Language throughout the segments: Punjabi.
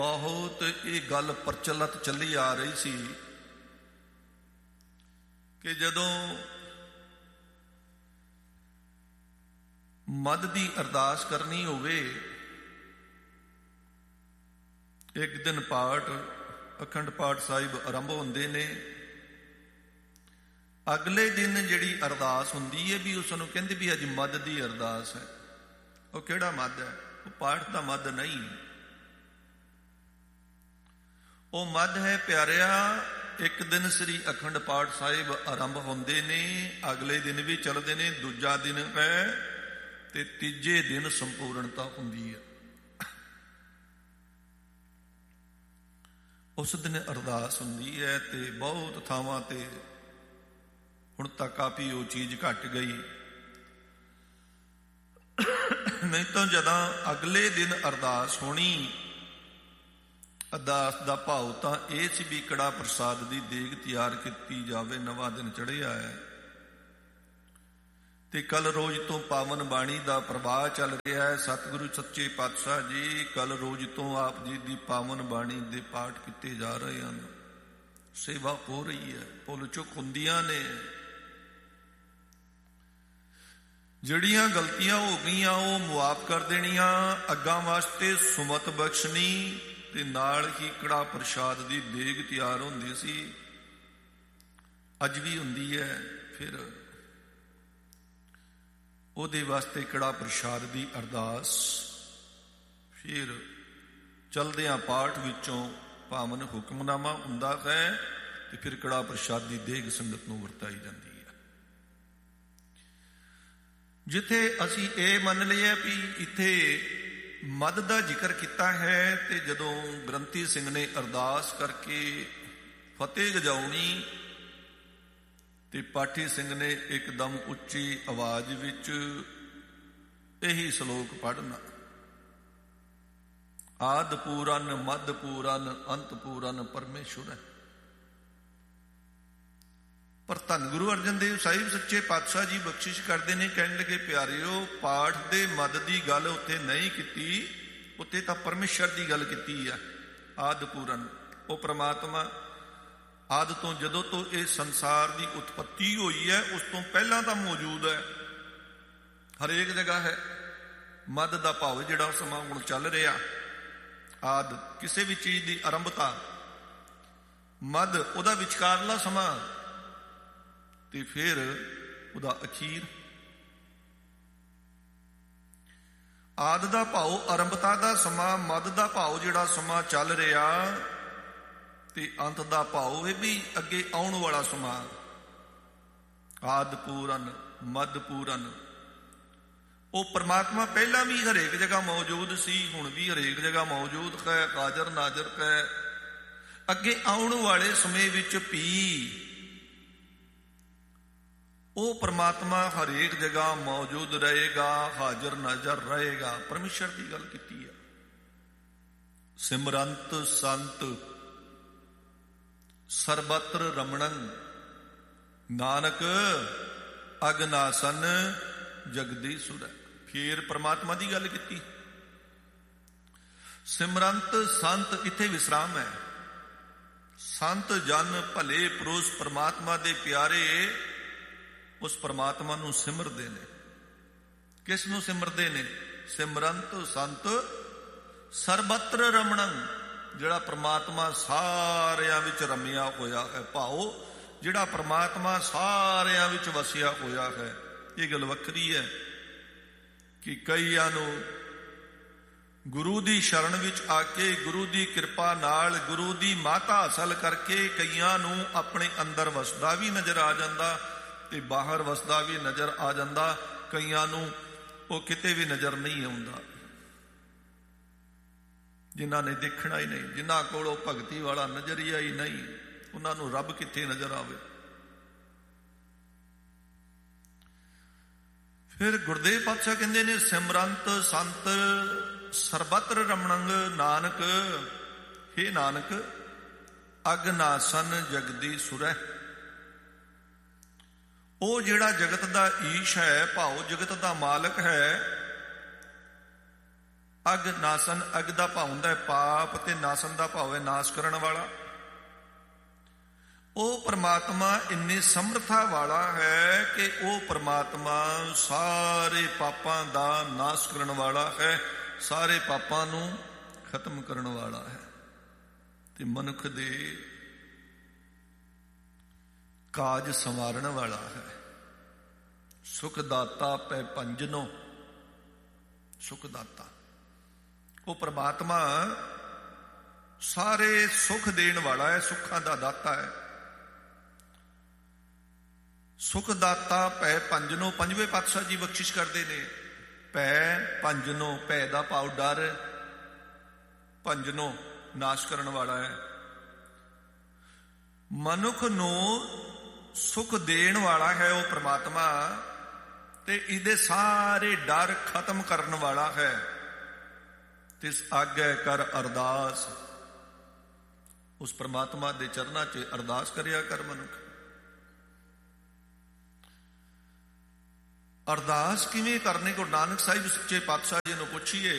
ਬਹੁਤ ਇਹ ਗੱਲ ਪ੍ਰਚਲਿਤ ਚੱਲੀ ਆ ਰਹੀ ਸੀ ਕਿ ਜਦੋਂ ਮੱਧ ਦੀ ਅਰਦਾਸ ਕਰਨੀ ਹੋਵੇ, ਇੱਕ ਦਿਨ ਪਾਠ ਅਖੰਡ ਪਾਠ ਸਾਹਿਬ ਆਰੰਭ ਹੁੰਦੇ ਨੇ। ਅਗਲੇ ਦਿਨ ਜਿਹੜੀ ਅਰਦਾਸ ਹੁੰਦੀ ਹੈ ਵੀ ਉਸ ਨੂੰ ਕਹਿੰਦੇ ਵੀ ਅੱਜ ਮੱਧ ਦੀ ਅਰਦਾਸ ਹੈ। ਉਹ ਕਿਹੜਾ ਮੱਧ ਹੈ? ਉਹ ਪਾਠ ਦਾ ਮੱਧ ਨਹੀਂ, ਉਹ ਮੱਧ ਹੈ ਪਿਆਰਿਆ। ਇੱਕ ਦਿਨ ਸ੍ਰੀ ਅਖੰਡ ਪਾਠ ਸਾਹਿਬ ਆਰੰਭ ਹੁੰਦੇ ਨੇ, ਅਗਲੇ ਦਿਨ ਵੀ ਚੱਲਦੇ ਨੇ, ਦੂਜਾ ਦਿਨ ਹੈ ਤੇ ਤੀਜੇ ਦਿਨ ਸੰਪੂਰਨਤਾ ਹੁੰਦੀ ਹੈ। ਉਸ ਦਿਨ ਅਰਦਾਸ ਹੁੰਦੀ ਹੈ ਤੇ ਬਹੁਤ ਥਾਵਾਂ ਤੇ ਹੁਣ ਤਾਂ ਕਾਫੀ ਉਹ ਚੀਜ਼ ਘਟ ਗਈ। ਨਹੀਂ ਤਾਂ ਜਦੋਂ ਅਗਲੇ ਦਿਨ ਅਰਦਾਸ ਹੋਣੀ, ਅਰਦਾਸ ਦਾ ਭਾਵ ਤਾਂ ਇਹ ਸੀ ਵੀ ਕੜਾ ਪ੍ਰਸਾਦ ਦੀ ਦੇਗ ਤਿਆਰ ਕੀਤੀ ਜਾਵੇ। ਨਵਾਂ ਦਿਨ ਚੜ੍ਹਿਆ ਹੈ ਤੇ ਕੱਲ ਰੋਜ਼ ਤੋਂ ਪਾਵਨ ਬਾਣੀ ਦਾ ਪ੍ਰਵਾਹ ਚੱਲ ਰਿਹਾ ਹੈ। ਸਤਿਗੁਰੂ ਸੱਚੇ ਪਾਤਸ਼ਾਹ ਜੀ ਕੱਲ ਰੋਜ਼ ਤੋਂ ਆਪ ਜੀ ਦੀ ਪਾਵਨ ਬਾਣੀ ਦੇ ਪਾਠ ਕੀਤੇ ਜਾ ਰਹੇ ਹਨ, ਸੇਵਾ ਹੋ ਰਹੀ ਹੈ, ਭੁੱਲ ਚੁੱਕ ਹੁੰਦੀਆਂ ਨੇ। ਜਿਹੜੀਆਂ ਗਲਤੀਆਂ ਹੋ ਗਈਆਂ ਉਹ ਮੁਆਫ ਕਰ ਦੇਣੀਆਂ, ਅੱਗਾਂ ਵਾਸਤੇ ਸੁਮਤ ਬਖਸ਼ਣੀ ਤੇ ਨਾਲ ਹੀ ਕੜਾ ਪ੍ਰਸ਼ਾਦ ਦੀ ਦੇਗ ਤਿਆਰ ਹੁੰਦੀ ਸੀ, ਅੱਜ ਵੀ ਹੁੰਦੀ ਹੈ। ਫਿਰ ਉਹਦੇ ਵਾਸਤੇ ਕੜਾ ਪ੍ਰਸ਼ਾਦ ਦੀ ਅਰਦਾਸ, ਫਿਰ ਚਲਦਿਆਂ ਪਾਠ ਵਿੱਚੋਂ ਭਾਵਨ ਹੁਕਮਨਾਮਾ ਹੁੰਦਾ ਹੈ ਤੇ ਫਿਰ ਕੜਾ ਪ੍ਰਸ਼ਾਦ ਦੀ ਦੇਗ ਸੰਗਤ ਨੂੰ ਵਰਤਾਈ ਜਾਂਦੀ ਹੈ। ਜਿੱਥੇ ਅਸੀਂ ਇਹ ਮੰਨ ਲਿਆ ਵੀ ਇੱਥੇ ਮੱਧ ਦਾ ਜ਼ਿਕਰ ਕੀਤਾ ਹੈ ਤੇ ਜਦੋਂ ਗ੍ਰੰਥੀ ਸਿੰਘ ਨੇ ਅਰਦਾਸ ਕਰਕੇ ਫਤਿਹ ਗਜਾਉਣੀ ਤੇ ਪਾਠੀ ਸਿੰਘ ਨੇ ਇੱਕਦਮ ਉੱਚੀ ਆਵਾਜ਼ ਵਿੱਚ ਇਹੀ ਸ਼ਲੋਕ ਪੜ੍ਹਨਾ, ਆਦਿ ਪੂਰਨ ਮੱਧ ਪੂਰਨ ਅੰਤ ਪੂਰਨ ਪਰਮੇਸ਼ੁਰ ਹੈ। ਪਰ ਧੰਨ ਗੁਰੂ ਅਰਜਨ ਦੇਵ ਸਾਹਿਬ ਸੱਚੇ ਪਾਤਸ਼ਾਹ ਜੀ ਬਖਸ਼ਿਸ਼ ਕਰਦੇ ਨੇ, ਕਹਿਣ ਲੱਗੇ ਪਿਆਰਿਓ ਪਾਠ ਦੇ ਮੱਧ ਦੀ ਗੱਲ ਉੱਥੇ ਨਹੀਂ ਕੀਤੀ, ਉੱਥੇ ਤਾਂ ਪਰਮੇਸ਼ਰ ਦੀ ਗੱਲ ਕੀਤੀ ਆ। ਆਦਿ ਪੂਰਨ ਉਹ ਪ੍ਰਮਾਤਮਾ ਆਦਿ ਤੋਂ, ਜਦੋਂ ਤੋਂ ਇਹ ਸੰਸਾਰ ਦੀ ਉਤਪਤੀ ਹੋਈ ਹੈ ਉਸ ਤੋਂ ਪਹਿਲਾਂ ਤਾਂ ਮੌਜੂਦ ਹੈ, ਹਰੇਕ ਜਗ੍ਹਾ ਹੈ। ਮੱਧ ਦਾ ਭਾਵ ਜਿਹੜਾ ਸਮਾਂ ਹੁਣ ਚੱਲ ਰਿਹਾ, ਆਦਿ ਕਿਸੇ ਵੀ ਚੀਜ਼ ਦੀ ਆਰੰਭਤਾ, ਮੱਧ ਉਹਦਾ ਵਿਚਕਾਰਲਾ ਸਮਾਂ ਤੇ ਫਿਰ ਉਹਦਾ ਅਖੀਰ। ਆਦਿ ਦਾ ਭਾਵ ਆਰੰਭਤਾ ਦਾ ਸਮਾਂ, ਮੱਧ ਦਾ ਭਾਵ ਜਿਹੜਾ ਸਮਾਂ ਚੱਲ ਰਿਹਾ ਤੇ ਅੰਤ ਦਾ ਭਾਵ ਇਹ ਵੀ ਅੱਗੇ ਆਉਣ ਵਾਲਾ ਸਮਾਂ। ਆਦਿ ਪੂਰਨ ਮੱਧ ਪੂਰਨ, ਉਹ ਪਰਮਾਤਮਾ ਪਹਿਲਾਂ ਵੀ ਹਰੇਕ ਜਗ੍ਹਾ ਮੌਜੂਦ ਸੀ, ਹੁਣ ਵੀ ਹਰੇਕ ਜਗ੍ਹਾ ਮੌਜੂਦ ਹੈ, ਕਾਜਰ ਨਾਜ਼ਰ ਹੈ। ਅੱਗੇ ਆਉਣ ਵਾਲੇ ਸਮੇਂ ਵਿੱਚ ਵੀ ਉਹ ਪਰਮਾਤਮਾ ਹਰੇਕ ਜਗ੍ਹਾ ਮੌਜੂਦ ਰਹੇਗਾ, ਹਾਜ਼ਰ ਨਾਜ਼ਰ ਰਹੇਗਾ। ਪਰਮੇਸ਼ਰ ਦੀ ਗੱਲ ਕੀਤੀ ਹੈ। ਸਿਮਰੰਤ ਸੰਤ ਸਰਬਤਰ ਰਮਣੰ, ਨਾਨਕ ਅਗਨਾਸਨ ਜਗਦੀਸ਼ੁਰ। ਫਿਰ ਪਰਮਾਤਮਾ ਦੀ ਗੱਲ ਕੀਤੀ। ਸਿਮਰੰਤ ਸੰਤ, ਇੱਥੇ ਵਿਸਰਾਮ ਹੈ। ਸੰਤ ਜਨ ਭਲੇ ਪੁਰਸ਼ ਪਰਮਾਤਮਾ ਦੇ ਪਿਆਰੇ ਉਸ ਪਰਮਾਤਮਾ ਨੂੰ ਸਿਮਰਦੇ ਨੇ। ਕਿਸ ਨੂੰ ਸਿਮਰਦੇ ਨੇ? ਸਿਮਰੰਤ ਸੰਤ ਸਰਬਤਰ ਰਮਣੰ, ਜਿਹੜਾ ਪਰਮਾਤਮਾ ਸਾਰਿਆਂ ਵਿੱਚ ਰਮਿਆ ਹੋਇਆ ਹੈ, ਭਾਵ ਜਿਹੜਾ ਪਰਮਾਤਮਾ ਸਾਰਿਆਂ ਵਿੱਚ ਵਸਿਆ ਹੋਇਆ ਹੈ। ਇਹ ਗੱਲ ਵੱਖਰੀ ਹੈ ਕਿ ਕਈਆਂ ਨੂੰ ਗੁਰੂ ਦੀ ਸ਼ਰਨ ਵਿੱਚ ਆ ਕੇ, ਗੁਰੂ ਦੀ ਕਿਰਪਾ ਨਾਲ, ਗੁਰੂ ਦੀ ਮਾਤਾ ਹਾਸਲ ਕਰਕੇ ਕਈਆਂ ਨੂੰ ਆਪਣੇ ਅੰਦਰ ਵਸਦਾ ਵੀ ਨਜ਼ਰ ਆ ਜਾਂਦਾ ਤੇ ਬਾਹਰ ਵਸਦਾ ਵੀ ਨਜ਼ਰ ਆ ਜਾਂਦਾ। ਕਈਆਂ ਨੂੰ ਉਹ ਕਿਤੇ ਵੀ ਨਜ਼ਰ ਨਹੀਂ ਆਉਂਦਾ, ਜਿਨ੍ਹਾਂ ਨੇ ਦੇਖਣਾ ਹੀ ਨਹੀਂ, ਜਿਨ੍ਹਾਂ ਕੋਲ ਉਹ ਭਗਤੀ ਵਾਲਾ ਨਜ਼ਰੀਆ ਹੀ ਨਹੀਂ, ਉਹਨਾਂ ਨੂੰ ਰੱਬ ਕਿੱਥੇ ਨਜ਼ਰ ਆਵੇ। ਫਿਰ ਗੁਰਦੇਵ ਪਾਤਸ਼ਾਹ ਕਹਿੰਦੇ ਨੇ ਸਿਮਰੰਤ ਸੰਤ ਸਰਬਤਰ ਰਮਣੰ, ਨਾਨਕ ਹੇ ਨਾਨਕ ਅਗਨਾਸਨ ਜਗਦੀਸ਼ੁਰੈ। ਉਹ ਜਿਹੜਾ ਜਗਤ ਦਾ ਈਸ਼ ਹੈ, ਭਾਵ ਜਗਤ ਦਾ ਮਾਲਕ ਹੈ, ਅਗ ਨਾਸਨ, ਅਗ ਦਾ ਭਾਵ ਹੁੰਦਾ ਹੈ ਪਾਪ, ਤੇ ਨਾਸਨ ਦਾ ਭਾਵ ਹੈ ਨਾਸ਼ ਕਰਨ ਵਾਲਾ। ਉਹ ਪ੍ਰਮਾਤਮਾ ਇੰਨੀ ਸਮਰਥਾ ਵਾਲਾ ਹੈ ਕਿ ਉਹ ਪ੍ਰਮਾਤਮਾ ਸਾਰੇ ਪਾਪਾਂ ਦਾ ਨਾਸ਼ ਕਰਨ ਵਾਲਾ ਹੈ, ਸਾਰੇ ਪਾਪਾਂ ਨੂੰ ਖਤਮ ਕਰਨ ਵਾਲਾ ਹੈ, ਤੇ ਮਨੁੱਖ ਦੇ ਕਾਜ ਸੰਵਾਰਨ ਵਾਲਾ ਹੈ। ਸੁਖ ਦਾਤਾ ਪੈ ਭੰਜਨੋ, ਸੁਖ ਦਾਤਾ ਉਹ ਪ੍ਰਮਾਤਮਾ ਸਾਰੇ ਸੁਖ ਦੇਣ ਵਾਲਾ ਹੈ, ਸੁੱਖਾਂ ਦਾ ਦਾਤਾ ਹੈ। ਸੁਖ ਦਾਤਾ ਭੈ ਭੰਜਨੋ, ਪੰਜਵੇਂ ਪਾਤਸ਼ਾਹ ਜੀ ਬਖਸ਼ਿਸ਼ ਕਰਦੇ ਨੇ। ਭੈ ਭੰਜਨੋ, ਭੈ ਦਾ ਭਾਵ ਡਰ, ਭੰਜਨੋ ਨਾਸ਼ ਕਰਨ ਵਾਲਾ ਹੈ। ਮਨੁੱਖ ਨੂੰ ਸੁਖ ਦੇਣ ਵਾਲਾ ਹੈ ਉਹ ਪ੍ਰਮਾਤਮਾ, ਤੇ ਇਹਦੇ ਸਾਰੇ ਡਰ ਖਤਮ ਕਰਨ ਵਾਲਾ ਹੈ। ਤਿਸ ਆਗੇ ਕਰ ਅਰਦਾਸ, ਉਸ ਪ੍ਰਮਾਤਮਾ ਦੇ ਚਰਨਾਂ 'ਚ ਅਰਦਾਸ ਕਰਿਆ ਕਰ ਮਨੁੱਖ। ਅਰਦਾਸ ਕਿਵੇਂ ਕਰਨੀ? ਗੁਰੂ ਨਾਨਕ ਸਾਹਿਬ ਸੱਚੇ ਪਾਤਸ਼ਾਹ ਜੀ ਨੂੰ ਪੁੱਛੀਏ।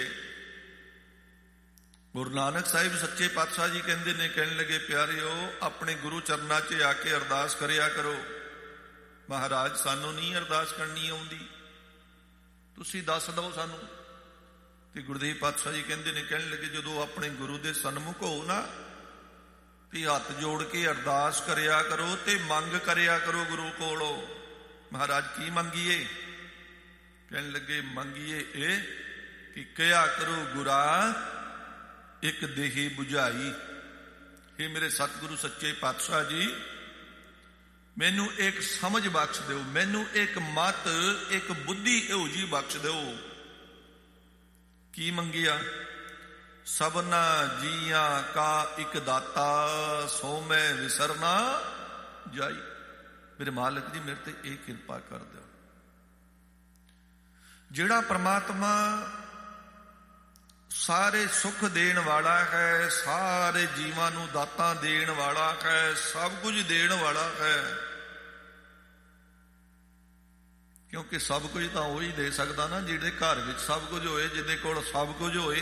ਗੁਰੂ ਨਾਨਕ ਸਾਹਿਬ ਸੱਚੇ ਪਾਤਸ਼ਾਹ ਜੀ ਕਹਿੰਦੇ ਨੇ, ਕਹਿਣ ਲੱਗੇ ਪਿਆਰਿਓ, ਆਪਣੇ ਗੁਰੂ ਚਰਨਾਂ 'ਚ ਆ ਕੇ ਅਰਦਾਸ ਕਰਿਆ ਕਰੋ। ਮਹਾਰਾਜ ਸਾਨੂੰ ਨਹੀਂ ਅਰਦਾਸ ਕਰਨੀ ਆਉਂਦੀ, ਤੁਸੀਂ ਦੱਸ ਦਿਓ ਸਾਨੂੰ। ਤੇ ਗੁਰਦੇਵ ਪਾਤਸ਼ਾਹ ਜੀ ਕਹਿੰਦੇ ਨੇ, ਕਹਿਣ ਲੱਗੇ ਜਦੋਂ ਆਪਣੇ ਗੁਰੂ ਦੇ ਸਨਮੁਖ ਹੋ ਨਾ, ਤੇ ਹੱਥ ਜੋੜ ਕੇ ਅਰਦਾਸ ਕਰਿਆ ਕਰੋ ਤੇ ਮੰਗ ਕਰਿਆ ਕਰੋ ਗੁਰੂ ਕੋਲੋਂ। ਮਹਾਰਾਜ ਕੀ ਮੰਗੀਏ? ਕਹਿਣ ਲੱਗੇ ਮੰਗੀਏ ਇਹ ਕਿ ਕਿਹਾ ਕਰੋ ਗੁਰਾ ਇੱਕ ਦੇਹੀ ਬੁਝਾਈ। ਇਹ ਮੇਰੇ ਸਤਿਗੁਰੂ ਸੱਚੇ ਪਾਤਸ਼ਾਹ ਜੀ, ਮੈਨੂੰ ਇੱਕ ਸਮਝ ਬਖਸ਼ ਦਿਓ, ਮੈਨੂੰ ਇੱਕ ਮਤ, ਇੱਕ ਬੁੱਧੀ ਇਹੋ ਜਿਹੀ ਬਖਸ਼ ਦਿਓ। ਕੀ ਮੰਗਿਆ? ਸਭਨਾ ਜੀਆਂ ਕਾ ਇੱਕ ਦਾਤਾ, ਸੋ ਮੈਂ ਵਿਸਰਨਾ ਜਾਈ। ਮੇਰੇ ਮਾਲਕ ਜੀ, ਮੇਰੇ ਤੇ ਇਹ ਕਿਰਪਾ ਕਰ ਦਿਓ। ਜਿਹੜਾ ਪ੍ਰਮਾਤਮਾ ਸਾਰੇ ਸੁੱਖ ਦੇਣ ਵਾਲਾ ਹੈ, ਸਾਰੇ ਜੀਵਾਂ ਨੂੰ ਦਾਤਾਂ ਦੇਣ ਵਾਲਾ ਹੈ, ਸਭ ਕੁਝ ਦੇਣ ਵਾਲਾ ਹੈ, ਕਿਉਂਕਿ ਸਭ ਕੁਝ ਤਾਂ ਉਹ ਹੀ ਦੇ ਸਕਦਾ ਨਾ ਜਿਹਦੇ ਘਰ ਵਿੱਚ ਸਭ ਕੁਝ ਹੋਏ, ਜਿਹਦੇ ਕੋਲ ਸਭ ਕੁਝ ਹੋਏ।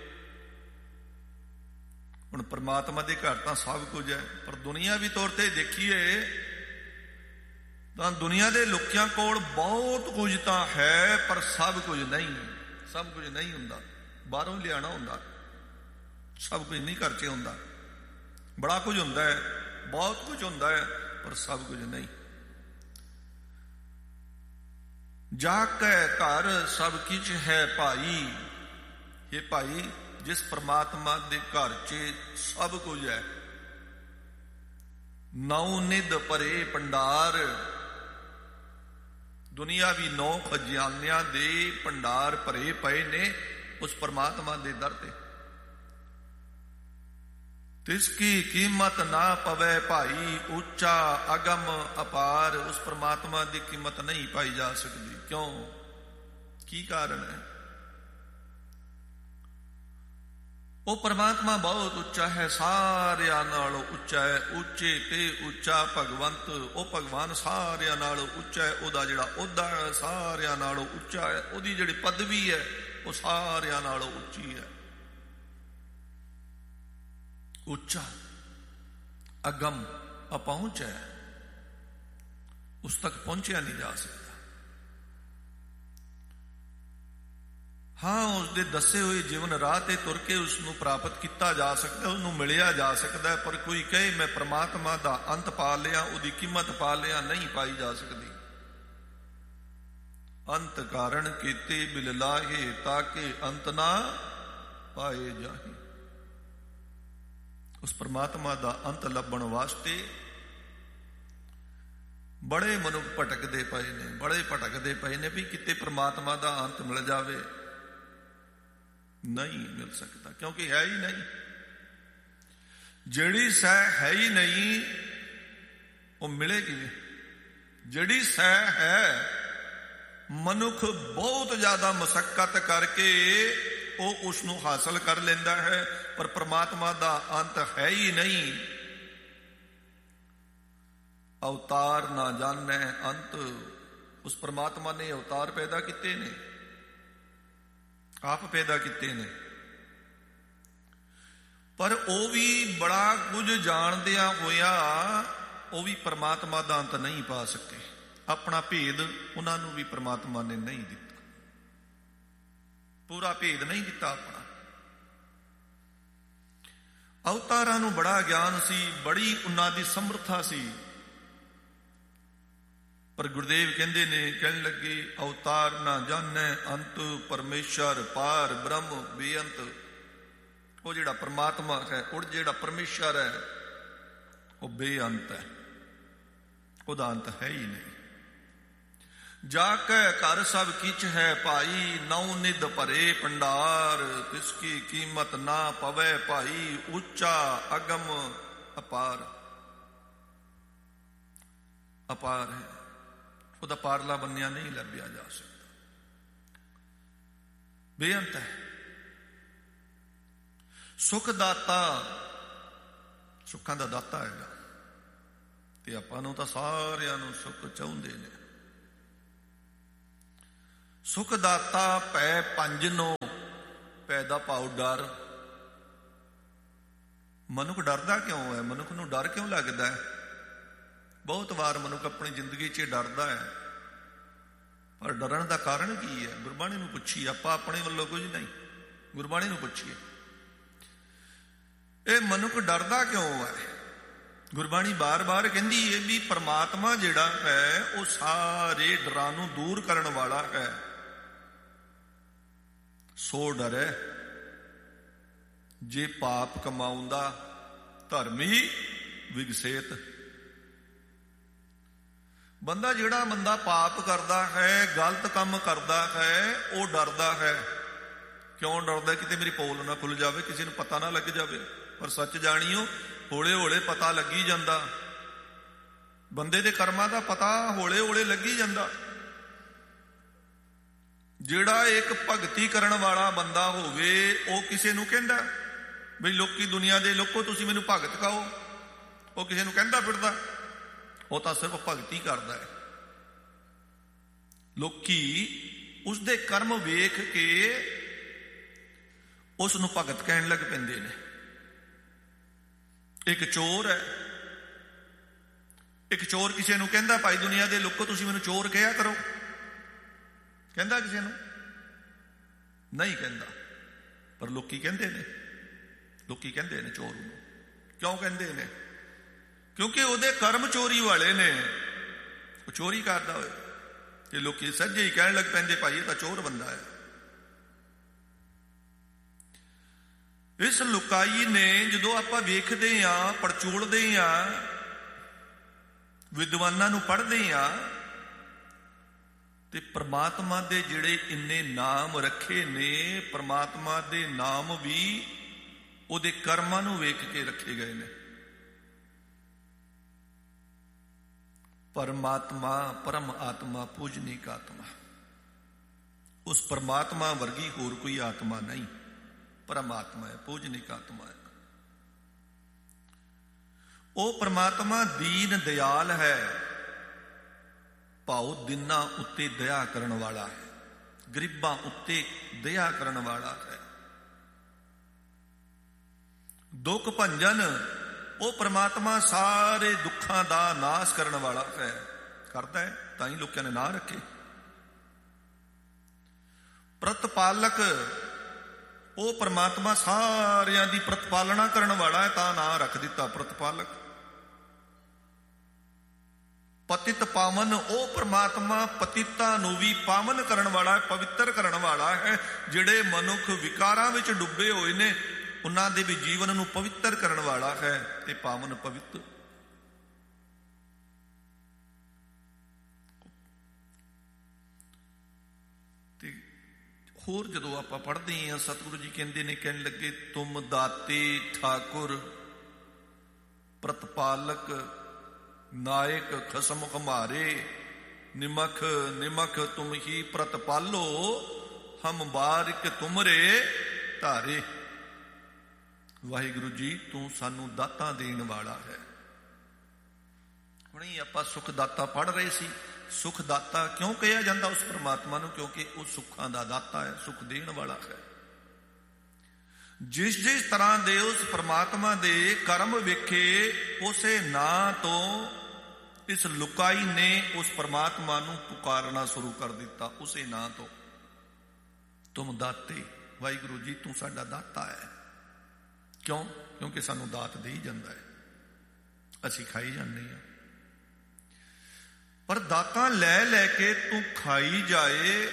ਹੁਣ ਪ੍ਰਮਾਤਮਾ ਦੇ ਘਰ ਤਾਂ ਸਭ ਕੁਝ ਹੈ, ਪਰ ਦੁਨੀਆਵੀ ਤੌਰ ਤੇ ਦੇਖੀਏ ਤਾਂ ਦੁਨੀਆ ਦੇ ਲੋਕਾਂ ਕੋਲ ਬਹੁਤ ਕੁਝ ਤਾਂ ਹੈ, ਪਰ ਸਭ ਕੁਝ ਨਹੀਂ। ਸਭ ਕੁਝ ਨਹੀਂ ਹੁੰਦਾ, ਬਾਹਰੋਂ ਲਿਆਣਾ ਹੁੰਦਾ। ਸਭ ਕੁਝ ਨਹੀਂ ਘਰ 'ਚ ਹੁੰਦਾ। ਬੜਾ ਕੁਝ ਹੁੰਦਾ ਹੈ, ਬਹੁਤ ਕੁਝ ਹੁੰਦਾ ਹੈ, ਪਰ ਸਭ ਕੁਝ ਨਹੀਂ। ਜਾ ਕੇ ਘਰ ਸਭ ਕੁਝ ਹੈ ਭਾਈ। ਇਹ ਭਾਈ, ਜਿਸ ਪ੍ਰਮਾਤਮਾ ਦੇ ਘਰ 'ਚ ਸਭ ਕੁਝ ਹੈ, ਨੌ ਨਿਧ ਭਰੇ ਭੰਡਾਰ, ਦੁਨੀਆਵੀ 9 ਖਜ਼ਾਨਿਆਂ ਦੇ ਭੰਡਾਰ ਭਰੇ ਪਏ ਨੇ ਉਸ ਪ੍ਰਮਾਤਮਾ ਦੇ ਦਰ ਤੇ। ਤਿਸ ਕੀ ਕੀਮਤ ਨਾ ਪਵੇ ਭਾਈ, ਉੱਚਾ ਅਗਮ ਅਪਾਰ। ਉਸ ਪ੍ਰਮਾਤਮਾ ਦੀ ਕੀਮਤ ਨਹੀਂ ਪਾਈ ਜਾ ਸਕਦੀ। ਕਿਉਂ? ਕੀ ਕਾਰਨ ਹੈ? ਉਹ ਪ੍ਰਮਾਤਮਾ ਬਹੁਤ ਉੱਚਾ ਹੈ, ਸਾਰਿਆਂ ਨਾਲੋਂ ਉੱਚਾ ਹੈ। ਉੱਚੇ ਤੇ ਉੱਚਾ ਭਗਵੰਤ, ਉਹ ਭਗਵਾਨ ਸਾਰਿਆਂ ਨਾਲੋਂ ਉੱਚਾ ਹੈ। ਉਹਦਾ ਜਿਹੜਾ ਅਹੁਦਾ ਹੈ ਸਾਰਿਆਂ ਨਾਲੋਂ ਉੱਚਾ ਹੈ। ਉਹਦੀ ਜਿਹੜੀ ਪਦਵੀ ਹੈ ਉਹ ਸਾਰਿਆਂ ਨਾਲੋਂ ਉੱਚੀ ਹੈ। ਉੱਚਾ, ਅਗਮ, ਅਪਹੁੰਚ ਹੈ, ਉਸ ਤੱਕ ਪਹੁੰਚਿਆ ਨਹੀਂ ਜਾ ਸਕਦਾ। ਹਾਂ, ਉਸਦੇ ਦੱਸੇ ਹੋਏ ਜੀਵਨ ਰਾਹ ਤੇ ਤੁਰ ਕੇ ਉਸਨੂੰ ਪ੍ਰਾਪਤ ਕੀਤਾ ਜਾ ਸਕਦਾ, ਉਹਨੂੰ ਮਿਲਿਆ ਜਾ ਸਕਦਾ, ਪਰ ਕੋਈ ਕਹੇ ਮੈਂ ਪ੍ਰਮਾਤਮਾ ਦਾ ਅੰਤ ਪਾ ਲਿਆ, ਉਹਦੀ ਕੀਮਤ ਪਾ ਲਿਆ, ਨਹੀਂ ਪਾਈ ਜਾ ਸਕਦੀ। ਅੰਤ ਕਾਰਨ ਕੀਤੇ ਬਿਲ ਲਾਹੇ, ਤਾਂ ਕਿ ਅੰਤ ਨਾ ਪਾਏ ਜਾਹੇ। ਉਸ ਪ੍ਰਮਾਤਮਾ ਦਾ ਅੰਤ ਲੱਭਣ ਵਾਸਤੇ ਬੜੇ ਮਨੁੱਖ ਭਟਕਦੇ ਪਏ ਨੇ, ਬੜੇ ਭਟਕਦੇ ਪਏ ਨੇ ਵੀ ਕਿਤੇ ਪ੍ਰਮਾਤਮਾ ਦਾ ਅੰਤ ਮਿਲ ਜਾਵੇ। ਨਹੀਂ ਮਿਲ ਸਕਦਾ, ਕਿਉਂਕਿ ਹੈ ਹੀ ਨਹੀਂ। ਜਿਹੜੀ ਸ਼ੈ ਹੈ ਹੀ ਨਹੀਂ ਉਹ ਮਿਲੇ ਕਿਵੇਂ? ਜਿਹੜੀ ਸ਼ੈ ਹੈ ਮਨੁੱਖ ਬਹੁਤ ਜ਼ਿਆਦਾ ਮਸ਼ੱਕਤ ਕਰਕੇ ਉਹ ਉਸ ਨੂੰ ਹਾਸਲ ਕਰ ਲੈਂਦਾ ਹੈ, ਪਰ ਪ੍ਰਮਾਤਮਾ ਦਾ ਅੰਤ ਹੈ ਹੀ ਨਹੀਂ। ਅਵਤਾਰ ਨਾ ਜਾਣੈ ਅੰਤ। ਉਸ ਪ੍ਰਮਾਤਮਾ ਨੇ ਅਵਤਾਰ ਪੈਦਾ ਕੀਤੇ ਨੇ, ਆਪ ਪੈਦਾ ਕੀਤੇ ਨੇ। ਪਰ ਉਹ ਵੀ ਬੜਾ ਕੁਝ ਜਾਣਦਿਆਂ ਹੋਇਆ ਉਹ ਵੀ ਪਰਮਾਤਮਾ ਦਾ ਅੰਤ ਨਹੀਂ ਪਾ ਸਕੇ। ਆਪਣਾ ਭੇਦ ਉਹਨਾਂ ਨੂੰ ਵੀ ਪਰਮਾਤਮਾ ਨੇ ਨਹੀਂ ਦਿੱਤਾ, ਪੂਰਾ ਭੇਦ ਨਹੀਂ ਦਿੱਤਾ ਆਪਣਾ। ਅਵਤਾਰਾਂ ਨੂੰ ਬੜਾ ਗਿਆਨ ਸੀ, ਬੜੀ ਉਹਨਾਂ ਦੀ ਸਮਰੱਥਾ ਸੀ, ਪਰ ਗੁਰਦੇਵ ਕਹਿੰਦੇ ਨੇ, ਕਹਿਣ ਲੱਗੇ ਅਵਤਾਰ ਨਾ ਜਾਣੈ ਅੰਤ, ਪਰਮੇਸ਼ਰ ਪਾਰ ਬ੍ਰਹਮ ਬੇਅੰਤ। ਉਹ ਜਿਹੜਾ ਪਰਮਾਤਮਾ ਹੈ, ਉਹ ਜਿਹੜਾ ਪਰਮੇਸ਼ਰ ਹੈ, ਉਹ ਬੇਅੰਤ ਹੈ, ਉਹਦਾ ਅੰਤ ਹੈ ਹੀ ਨਹੀਂ। ਜਾ ਕੇ ਘਰ ਸਭ ਕਿਛ ਹੈ ਭਾਈ, ਨੌ ਨਿਧ ਭਰੇ ਭੰਡਾਰ, ਤਿਸਕੀ ਕੀਮਤ ਨਾ ਪਵੇ ਭਾਈ, ਉੱਚਾ ਅਗਮ ਅਪਾਰ। ਅਪਾਰ ਹੈ, ਉਹਦਾ ਪਾਰਲਾ ਬੰਨਿਆ ਨਹੀਂ ਲੱਭਿਆ ਜਾ ਸਕਦਾ, ਬੇਅੰਤ ਹੈ। ਸੁਖ ਦਾਤਾ, ਸੁੱਖਾਂ ਦਾ ਦਾਤਾ ਹੈਗਾ, ਤੇ ਆਪਾਂ ਨੂੰ ਤਾਂ ਸਾਰਿਆਂ ਨੂੰ ਸੁੱਖ ਚਾਹੁੰਦੇ ਨੇ। ਸੁਖ ਦਾਤਾ ਭੈ ਪੰਜਨੋ, ਭੈ ਦਾ ਭਾਵ ਡਰ। ਮਨੁੱਖ ਡਰਦਾ ਕਿਉਂ ਹੈ? ਮਨੁੱਖ ਨੂੰ ਡਰ ਕਿਉਂ ਲੱਗਦਾ ਹੈ? ਬਹੁਤ ਵਾਰ ਮਨੁੱਖ ਆਪਣੀ ਜ਼ਿੰਦਗੀ 'ਚ ਡਰਦਾ ਹੈ, ਪਰ ਡਰਨ ਦਾ ਕਾਰਨ ਕੀ ਹੈ? ਗੁਰਬਾਣੀ ਨੂੰ ਪੁੱਛੀਏ, ਆਪਾਂ ਆਪਣੇ ਵੱਲੋਂ ਕੁਝ ਨਹੀਂ, ਗੁਰਬਾਣੀ ਨੂੰ ਪੁੱਛੀਏ ਇਹ ਮਨੁੱਖ ਡਰਦਾ ਕਿਉਂ ਹੈ? ਗੁਰਬਾਣੀ ਬਾਰ-ਬਾਰ ਕਹਿੰਦੀ ਹੈ ਵੀ ਪਰਮਾਤਮਾ ਜਿਹੜਾ ਹੈ ਉਹ ਸਾਰੇ ਡਰਾਂ ਨੂੰ ਦੂਰ ਕਰਨ ਵਾਲਾ ਹੈ। ਸੋ ਡਰੈ ਜੇ ਪਾਪ ਕਮਾਉਂਦਾ, ਧਰਮੀ ਵਿਗਸੇਤ। ਜਿਹੜਾ ਬੰਦਾ ਪਾਪ ਕਰਦਾ ਹੈ, ਗਲਤ ਕੰਮ ਕਰਦਾ ਹੈ, ਉਹ ਡਰਦਾ ਹੈ। ਕਿਉਂ ਡਰਦਾ? ਕਿਤੇ ਮੇਰੀ ਪੋਲ ਨਾ ਖੁੱਲ ਜਾਵੇ, ਕਿਸੇ ਨੂੰ ਪਤਾ ਨਾ ਲੱਗ ਜਾਵੇ। ਪਰ ਸੱਚ ਜਾਣੀਓ, ਹੌਲੇ ਹੌਲੇ ਪਤਾ ਲੱਗੀ ਜਾਂਦਾ। ਬੰਦੇ ਦੇ ਕਰਮਾਂ ਦਾ ਪਤਾ ਹੌਲੇ ਹੌਲੇ ਲੱਗੀ ਜਾਂਦਾ। ਜਿਹੜਾ ਇੱਕ ਭਗਤੀ ਕਰਨ ਵਾਲਾ ਬੰਦਾ ਹੋਵੇ, ਉਹ ਕਿਸੇ ਨੂੰ ਕਹਿੰਦਾ ਬਈ ਲੋਕੀ ਦੁਨੀਆ ਦੇ ਲੋਕੋ ਤੁਸੀਂ ਮੈਨੂੰ ਭਗਤ ਕਹੋ, ਉਹ ਕਿਸੇ ਨੂੰ ਕਹਿੰਦਾ ਫਿਰਦਾ, ਉਹ ਤਾਂ ਸਿਰਫ ਭਗਤੀ ਕਰਦਾ ਹੈ। ਲੋਕੀ ਉਸਦੇ ਕਰਮ ਵੇਖ ਕੇ ਉਸ ਨੂੰ ਭਗਤ ਕਹਿਣ ਲੱਗ ਪੈਂਦੇ ਨੇ। ਇੱਕ ਚੋਰ ਹੈ, ਇੱਕ ਚੋਰ ਕਿਸੇ ਨੂੰ ਕਹਿੰਦਾ ਭਾਈ ਦੁਨੀਆ ਦੇ ਲੋਕੋ ਤੁਸੀਂ ਮੈਨੂੰ ਚੋਰ ਕਿਹਾ ਕਰੋ, ਕਹਿੰਦਾ ਕਿਸੇ ਨੂੰ? ਨਹੀਂ ਕਹਿੰਦਾ, ਪਰ ਲੋਕੀ ਕਹਿੰਦੇ ਨੇ। ਲੋਕੀ ਕਹਿੰਦੇ ਨੇ ਚੋਰ ਨੂੰ। ਕਿਉਂ ਕਹਿੰਦੇ ਨੇ? ਕਿਉਂਕਿ ਉਹਦੇ ਕਰਮ ਚੋਰੀ ਵਾਲੇ ਨੇ, ਉਹ ਚੋਰੀ ਕਰਦਾ ਹੋਏ ਤੇ ਲੋਕੀ ਸੱਜੇ ਹੀ ਕਹਿਣ ਲੱਗ ਪੈਂਦੇ ਭਾਈ ਇਹ ਤਾਂ ਚੋਰ ਬੰਦਾ ਹੈ। ਇਸ ਲੁਕਾਈ ਨੇ ਜਦੋਂ ਆਪਾਂ ਵੇਖਦੇ ਹਾਂ, ਪੜਚੋਲਦੇ ਹਾਂ, ਵਿਦਵਾਨਾਂ ਨੂੰ ਪੜ੍ਹਦੇ ਹਾਂ, ਤੇ ਪਰਮਾਤਮਾ ਦੇ ਜਿਹੜੇ ਇੰਨੇ ਨਾਮ ਰੱਖੇ ਨੇ, ਪਰਮਾਤਮਾ ਦੇ ਨਾਮ ਵੀ ਉਹਦੇ ਕਰਮਾਂ ਨੂੰ ਵੇਖ ਕੇ ਰੱਖੇ ਗਏ ਨੇ। ਪਰਮਾਤਮਾ ਪਰਮ ਆਤਮਾ ਪੂਜਨੀਕ ਆਤਮਾ, ਉਸ ਪਰਮਾਤਮਾ ਵਰਗੀ ਹੋਰ ਕੋਈ ਆਤਮਾ ਨਹੀਂ। ਪਰਮਾਤਮਾ ਹੈ, ਪੂਜਨੀਕ ਆਤਮਾ ਹੈ। ਉਹ ਪਰਮਾਤਮਾ ਦੀਨ ਦਿਆਲ ਹੈ, ਭਾਉ ਦਿਨਾਂ ਉੱਤੇ ਦਇਆ ਕਰਨ ਵਾਲਾ ਹੈ, ਗਰੀਬਾਂ ਉੱਤੇ ਦਇਆ ਕਰਨ ਵਾਲਾ ਹੈ। ਦੁੱਖ ਭੰਜਨ, ਉਹ ਪਰਮਾਤਮਾ ਸਾਰੇ ਦੁੱਖਾਂ ਦਾ ਨਾਸ਼ ਕਰਨ ਵਾਲਾ ਹੈ, ਕਰਦਾ ਹੈ, ਤਾਂ ਹੀ ਲੋਕਾਂ ਨੇ ਨਾਂ ਰੱਖੇ। ਪ੍ਰਤਪਾਲਕ, ਉਹ ਪਰਮਾਤਮਾ ਸਾਰਿਆਂ ਦੀ ਪ੍ਰਤਪਾਲਣਾ ਕਰਨ ਵਾਲਾ ਹੈ, ਤਾਂ ਨਾਂ ਰੱਖ ਦਿੱਤਾ ਪ੍ਰਤਪਾਲਕ। ਪਤਿਤ ਪਾਵਨ, ਉਹ ਪਰਮਾਤਮਾ ਪਤਿਤਾਂ ਨੂੰ ਵੀ ਪਾਵਨ ਕਰਨ ਵਾਲਾ ਹੈ, ਪਵਿੱਤਰ ਕਰਨ ਵਾਲਾ ਹੈ। ਜਿਹੜੇ ਮਨੁੱਖ ਵਿਕਾਰਾਂ ਵਿੱਚ ਡੁੱਬੇ ਹੋਏ ਨੇ, ਉਹਨਾਂ ਦੇ ਵੀ ਜੀਵਨ ਨੂੰ ਪਵਿੱਤਰ ਕਰਨ ਵਾਲਾ ਹੈ ਤੇ ਪਾਵਨ ਪਵਿੱਤਰ। ਤੇ ਹੋਰ ਜਦੋਂ ਆਪਾਂ ਪੜ੍ਹਦੇ ਹਾਂ, ਸਤਿਗੁਰੂ ਜੀ ਕਹਿੰਦੇ ਨੇ, ਕਹਿਣ ਲੱਗੇ ਤੁਮ ਦਾਤੇ ਠਾਕੁਰ ਪ੍ਰਤਪਾਲਕ ਨਾਇਕ ਖਸਮ ਹਮਾਰੇ, ਨਿਮਖ ਨਿਮਖ ਤੁਮ ਹੀ ਪ੍ਰਤਪਾਲੋ, ਹਮ ਬਾਰਿਕ ਤੁਮਰੇ ਧਾਰੇ। ਵਾਹਿਗੁਰੂ ਜੀ ਤੂੰ ਸਾਨੂੰ ਦਾਤਾਂ ਦੇਣ ਵਾਲਾ ਹੈ। ਹੁਣੇ ਆਪਾਂ ਸੁਖ ਦਾਤਾ ਪੜ੍ਹ ਰਹੇ ਸੀ, ਸੁਖ ਦਾਤਾ ਕਿਉਂ ਕਿਹਾ ਜਾਂਦਾ ਉਸ ਪਰਮਾਤਮਾ ਨੂੰ? ਕਿਉਂਕਿ ਉਹ ਸੁੱਖਾਂ ਦਾ ਦਾਤਾ ਹੈ, ਸੁਖ ਦੇਣ ਵਾਲਾ ਹੈ। ਜਿਸ ਜਿਸ ਤਰ੍ਹਾਂ ਦੇ ਉਸ ਪਰਮਾਤਮਾ ਦੇ ਕਰਮ ਵੇਖੇ, ਉਸੇ ਨਾਂ ਤੋਂ ਇਸ ਲੁਕਾਈ ਨੇ ਉਸ ਪਰਮਾਤਮਾ ਨੂੰ ਪੁਕਾਰਨਾ ਸ਼ੁਰੂ ਕਰ ਦਿੱਤਾ। ਉਸੇ ਨਾਂ ਤੋਂ, ਤੁਮ ਦਾਤੇ, ਵਾਹਿਗੁਰੂ ਜੀ ਤੂੰ ਸਾਡਾ ਦਾਤਾ ਹੈ। ਕਿਉਂ? ਕਿਉਂਕਿ ਸਾਨੂੰ ਦਾਤ ਦੇ ਹੀ ਜਾਂਦਾ ਹੈ, ਅਸੀਂ ਖਾਈ ਜਾਂਦੇ ਹਾਂ। ਪਰ ਦਾਤਾਂ ਲੈ ਲੈ ਕੇ ਤੂੰ ਖਾਈ ਜਾਏ,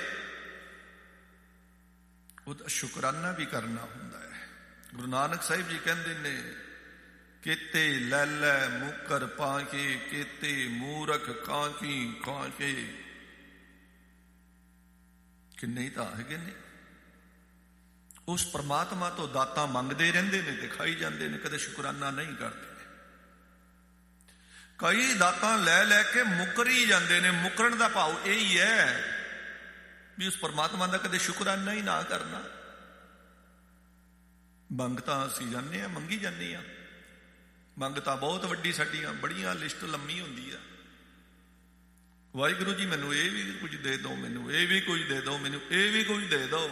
ਉਹਦਾ ਸ਼ੁਕਰਾਨਾ ਵੀ ਕਰਨਾ ਹੁੰਦਾ ਹੈ। ਗੁਰੂ ਨਾਨਕ ਸਾਹਿਬ ਜੀ ਕਹਿੰਦੇ ਨੇ, ਕੇਤੇ ਲੈ ਲੈ ਮੁਕਰ ਪਾਕੇ, ਕੇਤੇ ਮੂਰਖ ਕਾਂਕੀ ਕਾਂਕੇ। ਕਿੰਨੇ ਹੀ ਤਾਂ ਹੈਗੇ ਨੇ ਉਸ ਪਰਮਾਤਮਾ ਤੋਂ ਦਾਤਾਂ ਮੰਗਦੇ ਰਹਿੰਦੇ ਨੇ ਤੇ ਖਾਈ ਜਾਂਦੇ ਨੇ, ਕਦੇ ਸ਼ੁਕਰਾਨਾ ਨਹੀਂ ਕਰਦੇ। ਕਈ ਦਾਤਾਂ ਲੈ ਲੈ ਕੇ ਮੁਕਰੀ ਜਾਂਦੇ ਨੇ। ਮੁਕਰਨ ਦਾ ਭਾਵ ਇਹ ਹੀ ਹੈ ਵੀ ਉਸ ਪਰਮਾਤਮਾ ਦਾ ਕਦੇ ਸ਼ੁਕਰਾਨਾ ਹੀ ਨਾ ਕਰਨਾ। ਮੰਗਤਾਂ ਅਸੀਂ ਜਾਂਦੇ ਹਾਂ, ਮੰਗੀ ਜਾਂਦੇ ਹਾਂ। ਮੰਗਤਾਂ ਬਹੁਤ ਵੱਡੀ, ਸਾਡੀਆਂ ਬੜੀਆਂ ਲਿਸਟ ਲੰਮੀ ਹੁੰਦੀ ਆ। ਵਾਹਿਗੁਰੂ ਜੀ ਮੈਨੂੰ ਇਹ ਵੀ ਕੁਝ ਦੇ ਦਿਓ, ਮੈਨੂੰ ਇਹ ਵੀ ਕੁਝ ਦੇ ਦਿਓ, ਮੈਨੂੰ ਇਹ ਵੀ ਕੁਝ ਦੇ ਦਿਓ।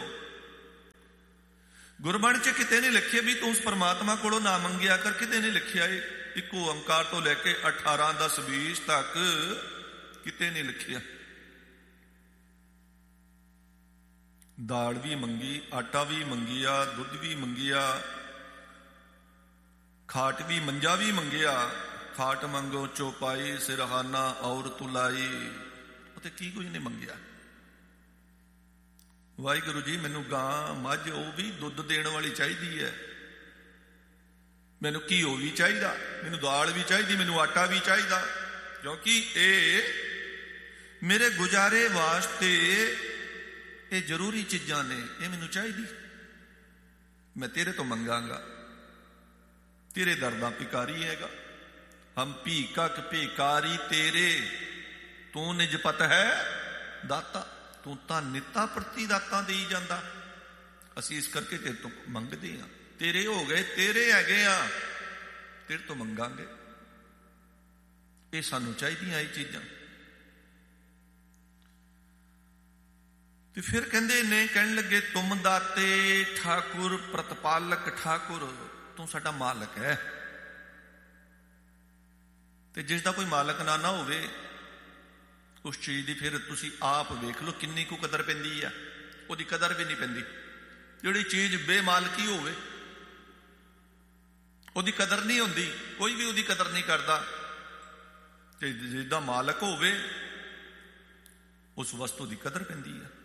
ਗੁਰਬਾਣੀ 'ਚ ਕਿਤੇ ਨਹੀਂ ਲਿਖਿਆ ਵੀ ਤੂੰ ਉਸ ਪਰਮਾਤਮਾ ਕੋਲੋਂ ਨਾ ਮੰਗਿਆ ਕਰ, ਕਿਤੇ ਨਹੀਂ ਲਿਖਿਆ। ਇੱਕ ਓੰਕਾਰ ਤੋਂ ਲੈ ਕੇ 18, 10, 20 ਤੱਕ ਕਿਤੇ ਨਹੀਂ ਲਿਖਿਆ। ਦਾਲ ਵੀ ਮੰਗੀ, ਆਟਾ ਵੀ ਮੰਗਿਆ, ਦੁੱਧ ਵੀ ਮੰਗਿਆ, ਖਾਟ ਵੀ, ਮੰਜਾ ਵੀ ਮੰਗਿਆ। ਖਾਟ ਮੰਗੋ ਚੌਪਾਈ, ਸਿਰਹਾਨਾ ਔਰ ਤੁਲਾਈ। ਉੱਥੇ ਕੀ ਕੁਝ ਨਹੀਂ ਮੰਗਿਆ। ਵਾਹਿਗੁਰੂ ਜੀ ਮੈਨੂੰ ਗਾਂ ਮੱਝ ਉਹ ਵੀ ਦੁੱਧ ਦੇਣ ਵਾਲੀ ਚਾਹੀਦੀ ਹੈ, ਮੈਨੂੰ ਘਿਓ ਵੀ ਚਾਹੀਦਾ, ਮੈਨੂੰ ਦਾਲ ਵੀ ਚਾਹੀਦੀ, ਮੈਨੂੰ ਆਟਾ ਵੀ ਚਾਹੀਦਾ, ਕਿਉਂਕਿ ਇਹ ਮੇਰੇ ਗੁਜ਼ਾਰੇ ਵਾਸਤੇ ਇਹ ਜ਼ਰੂਰੀ ਚੀਜ਼ਾਂ ਨੇ, ਇਹ ਮੈਨੂੰ ਚਾਹੀਦੀ। ਮੈਂ ਤੇਰੇ ਤੋਂ ਮੰਗਾਂਗਾ, ਤੇਰੇ ਦਰ ਦਾ ਭਿਕਾਰੀ ਹੈਗਾ। ਹਮ ਭੀਖਕ ਭਿਕਾਰੀ ਤੇਰੇ, ਤੂੰ ਨਿਜਪਤ ਹੈ ਦਾਤਾ। ਤੂੰ ਤਾਂ ਨਿੱਤਾ ਪ੍ਰਤੀ ਦਾਤਾਂ ਦੇਈ ਜਾਂਦਾ, ਅਸੀਂ ਇਸ ਕਰਕੇ ਤੇਰੇ ਤੋਂ ਮੰਗਦੇ ਹਾਂ। ਤੇਰੇ ਹੋ ਗਏ, ਤੇਰੇ ਹੈਗੇ ਆ, ਤੇਰੇ ਤੋਂ ਮੰਗਾਂਗੇ। ਇਹ ਸਾਨੂੰ ਚਾਹੀਦੀਆਂ ਇਹ ਚੀਜ਼ਾਂ। ਤੇ ਫਿਰ ਕਹਿੰਦੇ ਨੇ, ਕਹਿਣ ਲੱਗੇ ਤੁਮ ਦਾਤੇ ਠਾਕੁਰ ਪ੍ਰਤਪਾਲਕ ਠਾਕੁਰ, ਤੂੰ ਸਾਡਾ ਮਾਲਕ ਹੈ। ਤੇ ਜਿਸ ਦਾ ਕੋਈ ਮਾਲਕ ਨਾ ਹੋਵੇ ਉਸ ਚੀਜ਼ ਦੀ, ਫਿਰ ਤੁਸੀਂ ਆਪ ਵੇਖ ਲਓ ਕਿੰਨੀ ਕੁ ਕਦਰ ਪੈਂਦੀ ਆ। ਉਹਦੀ ਕਦਰ ਵੀ ਨਹੀਂ ਪੈਂਦੀ। ਜਿਹੜੀ ਚੀਜ਼ ਬੇਮਾਲਕੀ ਹੋਵੇ ਉਹਦੀ ਕਦਰ ਨਹੀਂ ਹੁੰਦੀ, ਕੋਈ ਵੀ ਉਹਦੀ ਕਦਰ ਨਹੀਂ ਕਰਦਾ। ਤੇ ਜਿਸਦਾ ਮਾਲਕ ਹੋਵੇ ਉਸ ਵਸਤੂ ਦੀ ਕਦਰ ਪੈਂਦੀ ਆ।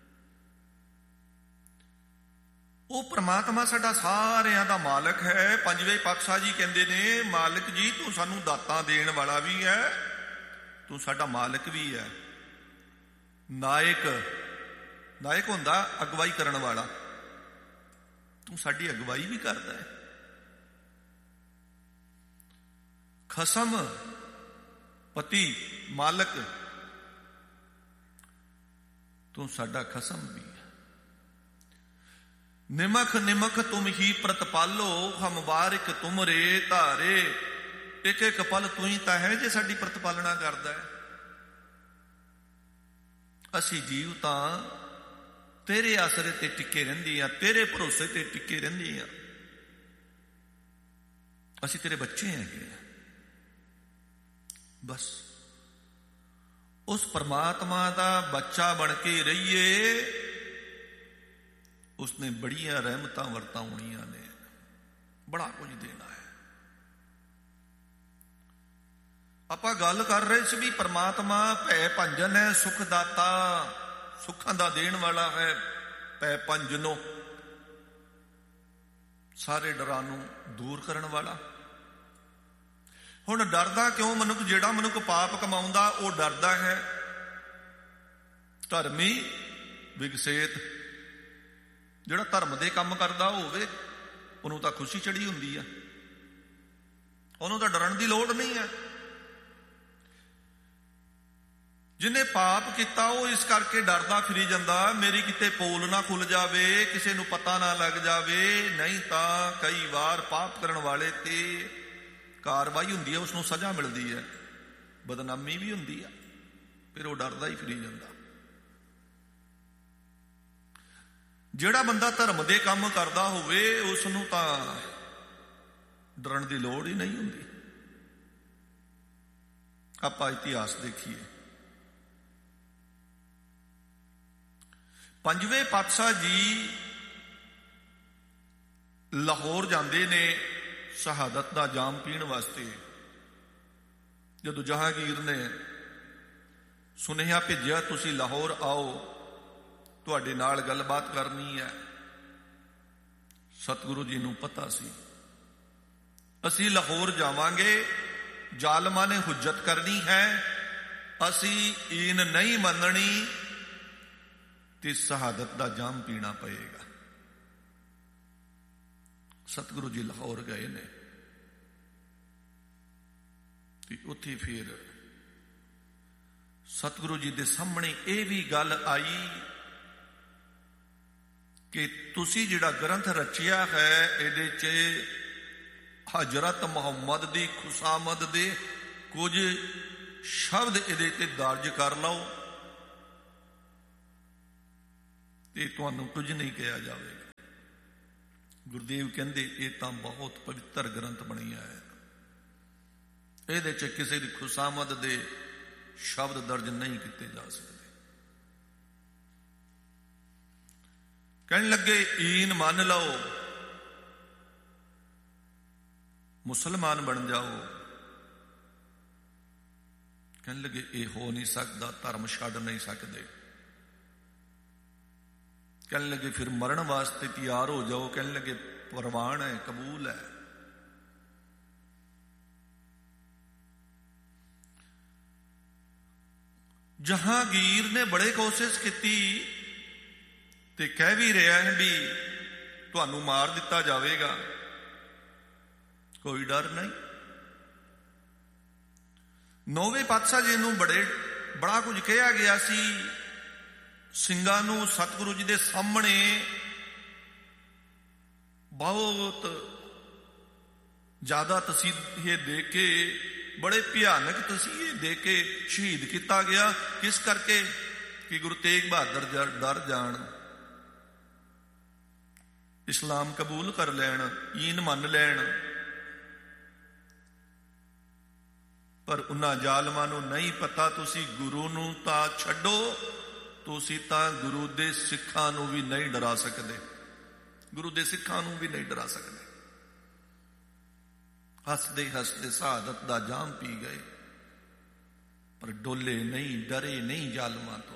ਉਹ ਪ੍ਰਮਾਤਮਾ ਸਾਡਾ ਸਾਰਿਆਂ ਦਾ ਮਾਲਕ ਹੈ। ਪੰਜਵੇਂ ਪਾਤਸ਼ਾਹ ਜੀ ਕਹਿੰਦੇ ਨੇ, ਮਾਲਕ ਜੀ ਤੂੰ ਸਾਨੂੰ ਦਾਤਾਂ ਦੇਣ ਵਾਲਾ ਵੀ ਹੈ, ਤੂੰ ਸਾਡਾ ਮਾਲਕ ਵੀ ਹੈ। ਨਾਇਕ, ਨਾਇਕ ਹੁੰਦਾ ਅਗਵਾਈ ਕਰਨ ਵਾਲਾ, ਤੂੰ ਸਾਡੀ ਅਗਵਾਈ ਵੀ ਕਰਦਾ ਹੈ। ਖਸਮ, ਪਤੀ, ਮਾਲਕ, ਤੂੰ ਸਾਡਾ ਖਸਮ ਵੀ ਹੈ। ਨਿਮਖ ਨਿਮਖ ਤੁਮ ਹੀ ਪ੍ਰਤਪਾਲੋ, ਹਮ ਵਾਰਿਕ ਤੁਮਰੇ ਧਾਰੇ। ਇੱਕ ਇੱਕ ਪਲ ਤੂੰ ਹੀ ਤਾਂ ਹੈ ਜੇ ਸਾਡੀ ਪ੍ਰਤਪਾਲਣਾ ਕਰਦਾ ਹੈ। ਅਸੀਂ ਜੀਵ ਤਾਂ ਤੇਰੇ ਆਸਰੇ ਤੇ ਟਿੱਕੇ ਰਹਿੰਦੇ ਆ, ਤੇਰੇ ਭਰੋਸੇ ਤੇ ਟਿੱਕੇ ਰਹਿੰਦੇ ਆ। ਅਸੀਂ ਤੇਰੇ ਬੱਚੇ ਹੈਗੇ ਆ। ਬਸ ਉਸ ਪਰਮਾਤਮਾ ਦਾ ਬੱਚਾ ਬਣ ਕੇ ਰਹੀਏ। ਉਸਨੇ ਬੜੀਆਂ ਰਹਿਮਤਾਂ ਵਰਤਾਉਣੀਆਂ ਨੇ, ਬੜਾ ਕੁਝ ਦੇਣਾ ਹੈ। ਆਪਾਂ ਗੱਲ ਕਰ ਰਹੇ ਸੀ ਵੀ ਪਰਮਾਤਮਾ ਭੈ ਭੰਜਨ ਹੈ, ਸੁਖ ਦਾਤਾ, ਸੁੱਖਾਂ ਦਾ ਦੇਣ ਵਾਲਾ ਹੈ। ਭੈ ਭੰਜਨੋ, ਸਾਰੇ ਡਰਾਂ ਨੂੰ ਦੂਰ ਕਰਨ ਵਾਲਾ। ਹੁਣ ਡਰਦਾ ਕਿਉਂ ਮਨੁੱਖ? ਜਿਹੜਾ ਮਨੁੱਖ ਪਾਪ ਕਮਾਉਂਦਾ ਉਹ ਡਰਦਾ ਹੈ। ਧਰਮੀ ਵਿਗਸੇਤ, ਜਿਹੜਾ ਧਰਮ ਦੇ ਕੰਮ ਕਰਦਾ ਹੋਵੇ ਉਹਨੂੰ ਤਾਂ ਖੁਸ਼ੀ ਚੜੀ ਹੁੰਦੀ ਆ, ਉਹਨੂੰ ਤਾਂ ਡਰਨ ਦੀ ਲੋੜ ਨਹੀਂ ਹੈ। ਜਿਹਨੇ ਪਾਪ ਕੀਤਾ ਉਹ ਇਸ ਕਰਕੇ ਡਰਦਾ ਫਿਰੀ ਜਾਂਦਾ, ਮੇਰੀ ਕਿਤੇ ਪੋਲ ਨਾ ਖੁੱਲ ਜਾਵੇ, ਕਿਸੇ ਨੂੰ ਪਤਾ ਨਾ ਲੱਗ ਜਾਵੇ। ਨਹੀਂ ਤਾਂ ਕਈ ਵਾਰ ਪਾਪ ਕਰਨ ਵਾਲੇ ਤੇ ਕਾਰਵਾਈ ਹੁੰਦੀ ਹੈ, ਉਸਨੂੰ ਸਜ਼ਾ ਮਿਲਦੀ ਹੈ, ਬਦਨਾਮੀ ਵੀ ਹੁੰਦੀ ਹੈ। ਫਿਰ ਉਹ ਡਰਦਾ ਹੀ ਫਿਰੀ ਜਾਂਦਾ। ਜਿਹੜਾ ਬੰਦਾ ਧਰਮ ਦੇ ਕੰਮ ਕਰਦਾ ਹੋਵੇ ਉਸ ਨੂੰ ਤਾਂ ਡਰਨ ਦੀ ਲੋੜ ਹੀ ਨਹੀਂ ਹੁੰਦੀ। ਆਪਾਂ ਇਤਿਹਾਸ ਦੇਖੀਏ, ਪੰਜਵੇਂ ਪਾਤਸ਼ਾਹ ਜੀ ਲਾਹੌਰ ਜਾਂਦੇ ਨੇ ਸ਼ਹਾਦਤ ਦਾ ਜਾਮ ਪੀਣ ਵਾਸਤੇ। ਜਦੋਂ ਜਹਾਂਗੀਰ ਨੇ ਸੁਨੇਹਾ ਭੇਜਿਆ ਤੁਸੀਂ ਲਾਹੌਰ ਆਓ, ਤੁਹਾਡੇ ਨਾਲ ਗੱਲਬਾਤ ਕਰਨੀ ਹੈ, ਸਤਿਗੁਰੂ ਜੀ ਨੂੰ ਪਤਾ ਸੀ ਅਸੀਂ ਲਾਹੌਰ ਜਾਵਾਂਗੇ, ਜ਼ਾਲਮਾਂ ਨੇ ਹੁਜਤ ਕਰਨੀ ਹੈ, ਅਸੀਂ ਈਨ ਨਹੀਂ ਮੰਨਣੀ ਤੇ ਸ਼ਹਾਦਤ ਦਾ ਜਾਮ ਪੀਣਾ ਪਏਗਾ। ਸਤਿਗੁਰੂ ਜੀ ਲਾਹੌਰ ਗਏ ਨੇ ਤੇ ਉੱਥੇ ਫਿਰ ਸਤਿਗੁਰੂ ਜੀ ਦੇ ਸਾਹਮਣੇ ਇਹ ਵੀ ਗੱਲ ਆਈ ਕਿ ਤੁਸੀਂ ਜਿਹੜਾ ਗ੍ਰੰਥ ਰਚਿਆ ਹੈ ਇਹਦੇ 'ਚ ਹਜ਼ਰਤ ਮੁਹੰਮਦ ਦੀ ਖੁਸ਼ਾਮਦ ਦੇ ਕੁਝ ਸ਼ਬਦ ਇਹਦੇ ਤੇ ਦਰਜ ਕਰ ਲਓ ਤੇ ਤੁਹਾਨੂੰ ਕੁਝ ਨਹੀਂ ਕਿਹਾ ਜਾਵੇਗਾ। ਗੁਰਦੇਵ ਕਹਿੰਦੇ ਇਹ ਤਾਂ ਬਹੁਤ ਪਵਿੱਤਰ ਗ੍ਰੰਥ ਬਣਿਆ ਹੈ, ਇਹਦੇ 'ਚ ਕਿਸੇ ਦੀ ਖੁਸ਼ਾਮਦ ਦੇ ਸ਼ਬਦ ਦਰਜ ਨਹੀਂ ਕੀਤੇ ਜਾ ਸਕਦੇ। ਕਹਿਣ ਲੱਗੇ ਈਨ ਮੰਨ ਲਓ, ਮੁਸਲਮਾਨ ਬਣ ਜਾਓ। ਕਹਿਣ ਲੱਗੇ ਇਹ ਹੋ ਨਹੀਂ ਸਕਦਾ, ਧਰਮ ਛੱਡ ਨਹੀਂ ਸਕਦੇ। ਕਹਿਣ ਲੱਗੇ ਫਿਰ ਮਰਨ ਵਾਸਤੇ ਤਿਆਰ ਹੋ ਜਾਓ। ਕਹਿਣ ਲੱਗੇ ਪ੍ਰਵਾਨ ਹੈ, ਕਬੂਲ ਹੈ। ਜਹਾਂਗੀਰ ਨੇ ਬੜੇ ਕੋਸ਼ਿਸ਼ ਕੀਤੀ ਤੇ ਕਹਿ ਵੀ ਰਿਹਾ ਹੈ ਵੀ ਤੁਹਾਨੂੰ ਮਾਰ ਦਿੱਤਾ ਜਾਵੇਗਾ, ਕੋਈ ਡਰ ਨਹੀਂ। ਨੌਵੇਂ ਪਾਤਸ਼ਾਹ ਜੀ ਨੂੰ ਬੜਾ ਕੁਝ ਕਿਹਾ ਗਿਆ ਸੀ। ਸਿੰਘਾਂ ਨੂੰ ਸਤਿਗੁਰੂ ਜੀ ਦੇ ਸਾਹਮਣੇ ਬਹੁਤ ਜ਼ਿਆਦਾ ਤਸੀਹੇ ਦੇ ਕੇ, ਬੜੇ ਭਿਆਨਕ ਤਸੀਹੇ ਦੇ ਕੇ ਸ਼ਹੀਦ ਕੀਤਾ ਗਿਆ। ਕਿਸ ਕਰਕੇ? ਕਿ ਗੁਰੂ ਤੇਗ ਬਹਾਦਰ ਡਰ ਜਾਣ, ਇਸਲਾਮ ਕਬੂਲ ਕਰ ਲੈਣ, ਈਨ ਮੰਨ ਲੈਣ। ਪਰ ਉਹਨਾਂ ਜ਼ਾਲਮਾਂ ਨੂੰ ਨਹੀਂ ਪਤਾ ਤੁਸੀਂ ਗੁਰੂ ਨੂੰ ਤਾਂ ਛੱਡੋ, ਤੁਸੀਂ ਤਾਂ ਗੁਰੂ ਦੇ ਸਿੱਖਾਂ ਨੂੰ ਵੀ ਨਹੀਂ ਡਰਾ ਸਕਦੇ, ਗੁਰੂ ਦੇ ਸਿੱਖਾਂ ਨੂੰ ਵੀ ਨਹੀਂ ਡਰਾ ਸਕਦੇ। ਹੱਸਦੇ ਹੱਸਦੇ ਸ਼ਹਾਦਤ ਦਾ ਜਾਮ ਪੀ ਗਏ, ਪਰ ਡੋਲੇ ਨਹੀਂ, ਡਰੇ ਨਹੀਂ ਜ਼ਾਲਮਾਂ ਤੋਂ।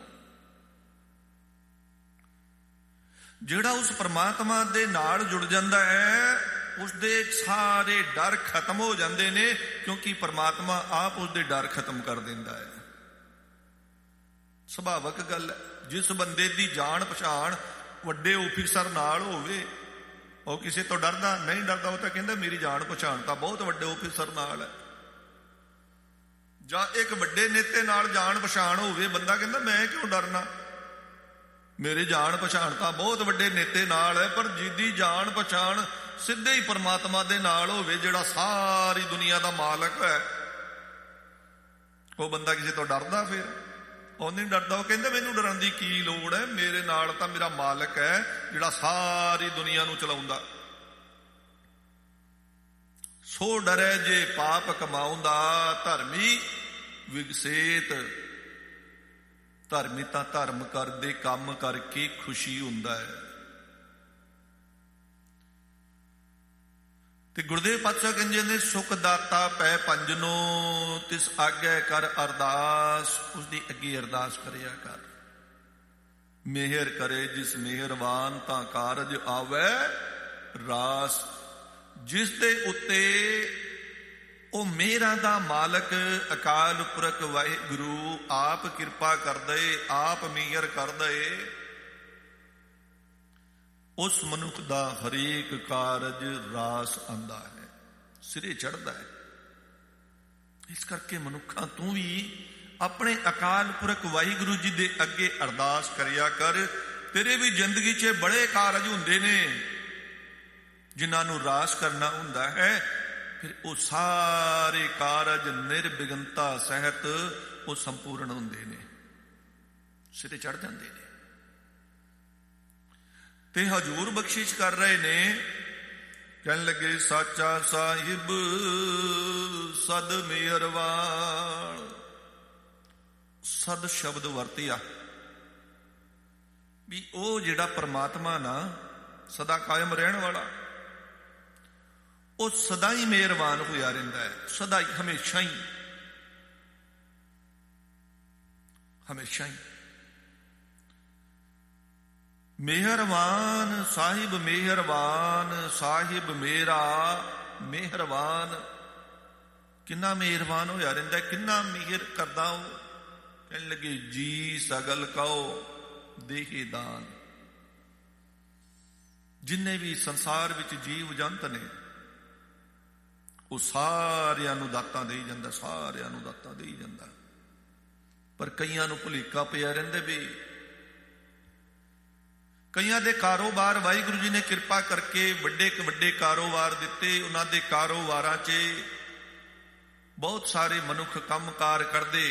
ਜਿਹੜਾ ਉਸ ਪਰਮਾਤਮਾ ਦੇ ਨਾਲ ਜੁੜ ਜਾਂਦਾ ਹੈ ਉਸਦੇ ਸਾਰੇ ਡਰ ਖਤਮ ਹੋ ਜਾਂਦੇ ਨੇ, ਕਿਉਂਕਿ ਪਰਮਾਤਮਾ ਆਪ ਉਸਦੇ ਡਰ ਖਤਮ ਕਰ ਦਿੰਦਾ ਹੈ। ਸੁਭਾਵਕ ਗੱਲ ਹੈ, ਜਿਸ ਬੰਦੇ ਦੀ ਜਾਣ ਪਛਾਣ ਵੱਡੇ ਆਫੀਸਰ ਨਾਲ ਹੋਵੇ ਉਹ ਕਿਸੇ ਤੋਂ ਡਰਦਾ ਨਹੀਂ ਡਰਦਾ, ਉਹ ਤਾਂ ਕਹਿੰਦਾ ਮੇਰੀ ਜਾਣ ਪਛਾਣ ਤਾਂ ਬਹੁਤ ਵੱਡੇ ਆਫੀਸਰ ਨਾਲ ਹੈ। ਜਾਂ ਇੱਕ ਵੱਡੇ ਨੇਤੇ ਨਾਲ ਜਾਣ ਪਛਾਣ ਹੋਵੇ, ਬੰਦਾ ਕਹਿੰਦਾ ਮੈਂ ਕਿਉਂ ਡਰਨਾ, ਮੇਰੇ ਜਾਣ ਪਛਾਣ ਤਾਂ ਬਹੁਤ ਵੱਡੇ ਨੇਤੇ ਨਾਲ ਹੈ। ਪਰ ਜਿਹਦੀ ਜਾਣ ਪਛਾਣ ਸਿੱਧੇ ਹੀ ਪਰਮਾਤਮਾ ਦੇ ਨਾਲ ਹੋਵੇ, ਜਿਹੜਾ ਸਾਰੀ ਦੁਨੀਆ ਦਾ ਮਾਲਕ ਹੈ, ਉਹ ਬੰਦਾ ਕਿਸੇ ਤੋਂ ਡਰਦਾ? ਫਿਰ ਉਹ ਨਹੀਂ ਡਰਦਾ। ਉਹ ਕਹਿੰਦਾ ਮੈਨੂੰ ਡਰਨ ਦੀ ਕੀ ਲੋੜ ਹੈ, ਮੇਰੇ ਨਾਲ ਤਾਂ ਮੇਰਾ ਮਾਲਕ ਹੈ ਜਿਹੜਾ ਸਾਰੀ ਦੁਨੀਆ ਨੂੰ ਚਲਾਉਂਦਾ। ਸੋ ਡਰੇ ਜੇ ਪਾਪ ਕਮਾਉਂਦਾ, ਧਰਮੀ ਵਿਗਸੇਤ। ਧਰਮੀ ਤਾਂ ਧਰਮ ਕਰਦੇ ਕੰਮ ਕਰਕੇ ਖੁਸ਼ੀ ਹੁੰਦਾ ਹੈ। ਤੇ ਗੁਰਦੇਵ ਪਾਤਸ਼ਾਹ ਕਹਿੰਦੇ ਨੇ ਸੁਖ ਦਾਤਾ ਪੈ ਪੰਜਨੋ, ਤਿਸ ਆਗੇ ਕਰ ਅਰਦਾਸ। ਉਸਦੀ ਅੱਗੇ ਅਰਦਾਸ ਕਰਿਆ ਕਰ। ਮਿਹਰ ਕਰੇ ਜਿਸ ਮਿਹਰਬਾਨ, ਤਾਂ ਕਾਰਜ ਆਵੇ ਰਾਸ। ਜਿਸ ਦੇ ਉੱਤੇ ਉਹ ਮਿਹਰਾਂ ਦਾ ਮਾਲਕ ਅਕਾਲ ਪੁਰਖ ਵਾਹਿਗੁਰੂ ਆਪ ਕਿਰਪਾ ਕਰਦੇ, ਆਪ ਮਿਹਰ ਕਰਦੇ, ਉਸ ਮਨੁੱਖ ਦਾ ਹਰੇਕ ਕਾਰਜ ਰਾਸ ਆਉਂਦਾ ਹੈ, ਸਿਰੇ ਚੜ੍ਹਦਾ ਹੈ। ਇਸ ਕਰਕੇ ਮਨੁੱਖਾਂ ਤੂੰ ਵੀ ਆਪਣੇ ਅਕਾਲ ਪੁਰਖ ਵਾਹਿਗੁਰੂ ਜੀ ਦੇ ਅੱਗੇ ਅਰਦਾਸ ਕਰਿਆ ਕਰ। ਤੇਰੇ ਵੀ ਜ਼ਿੰਦਗੀ 'ਚ ਬੜੇ ਕਾਰਜ ਹੁੰਦੇ ਨੇ ਜਿਨ੍ਹਾਂ ਨੂੰ ਰਾਸ ਕਰਨਾ ਹੁੰਦਾ ਹੈ। ਫਿਰ ਉਹ ਸਾਰੇ ਕਾਰਜ ਨਿਰਵਿਘਨਤਾ ਸਹਿਤ ਉਹ ਸੰਪੂਰਨ ਹੁੰਦੇ ਨੇ, ਸਿਰੇ ਚੜ ਜਾਂਦੇ ਨੇ। ਤੇ ਹਜ਼ੂਰ ਬਖਸ਼ਿਸ਼ ਕਰ ਰਹੇ ਨੇ, ਕਹਿਣ ਲੱਗੇ ਸਾਚਾ ਸਾਹਿਬ ਸਦ ਮਿਹਰਬਾਨ। ਸਦ ਸ਼ਬਦ ਵਰਤਿਆ ਵੀ ਉਹ ਜਿਹੜਾ ਪਰਮਾਤਮਾ ਨਾ ਸਦਾ ਕਾਇਮ ਰਹਿਣ ਵਾਲਾ, ਉਹ ਸਦਾ ਹੀ ਮਿਹਰਬਾਨ ਹੋਇਆ ਰਹਿੰਦਾ ਹੈ, ਸਦਾ ਹੀ, ਹਮੇਸ਼ਾ ਹੀ, ਹਮੇਸ਼ਾ ਹੀ ਮਿਹਰਬਾਨ। ਸਾਹਿਬ ਮਿਹਰਬਾਨ, ਸਾਹਿਬ ਮੇਰਾ ਮਿਹਰਬਾਨ। ਕਿੰਨਾ ਮਿਹਰਬਾਨ ਹੋਇਆ ਰਹਿੰਦਾ, ਕਿੰਨਾ ਮਿਹਰ ਕਰਦਾ ਉਹ। ਕਹਿਣ ਲੱਗੇ ਜੀ ਸਗਲ ਕਉ ਦੇਹੇ ਦਾਨ। ਜਿੰਨੇ ਵੀ ਸੰਸਾਰ ਵਿੱਚ ਜੀਵ ਜੰਤ ਨੇ ਉਹ ਸਾਰਿਆਂ ਨੂੰ ਦਾਤਾਂ ਦੇਈ ਜਾਂਦਾ, ਸਾਰਿਆਂ ਨੂੰ ਦਾਤਾਂ ਦੇਈ ਜਾਂਦਾ। ਪਰ ਕਈਆਂ ਨੂੰ ਭੁਲੇਖਾ ਪਿਆ ਰਹਿੰਦਾ ਵੀ ਕਈਆਂ ਦੇ ਕਾਰੋਬਾਰ ਵਾਹਿਗੁਰੂ ਜੀ ਨੇ ਕਿਰਪਾ ਕਰਕੇ ਵੱਡੇ ਵੱਡੇ ਕਾਰੋਬਾਰ ਦਿੱਤੇ, ਉਹਨਾਂ ਦੇ ਕਾਰੋਬਾਰਾਂ 'ਚ ਬਹੁਤ ਸਾਰੇ ਮਨੁੱਖ ਕੰਮਕਾਰ ਕਰਦੇ,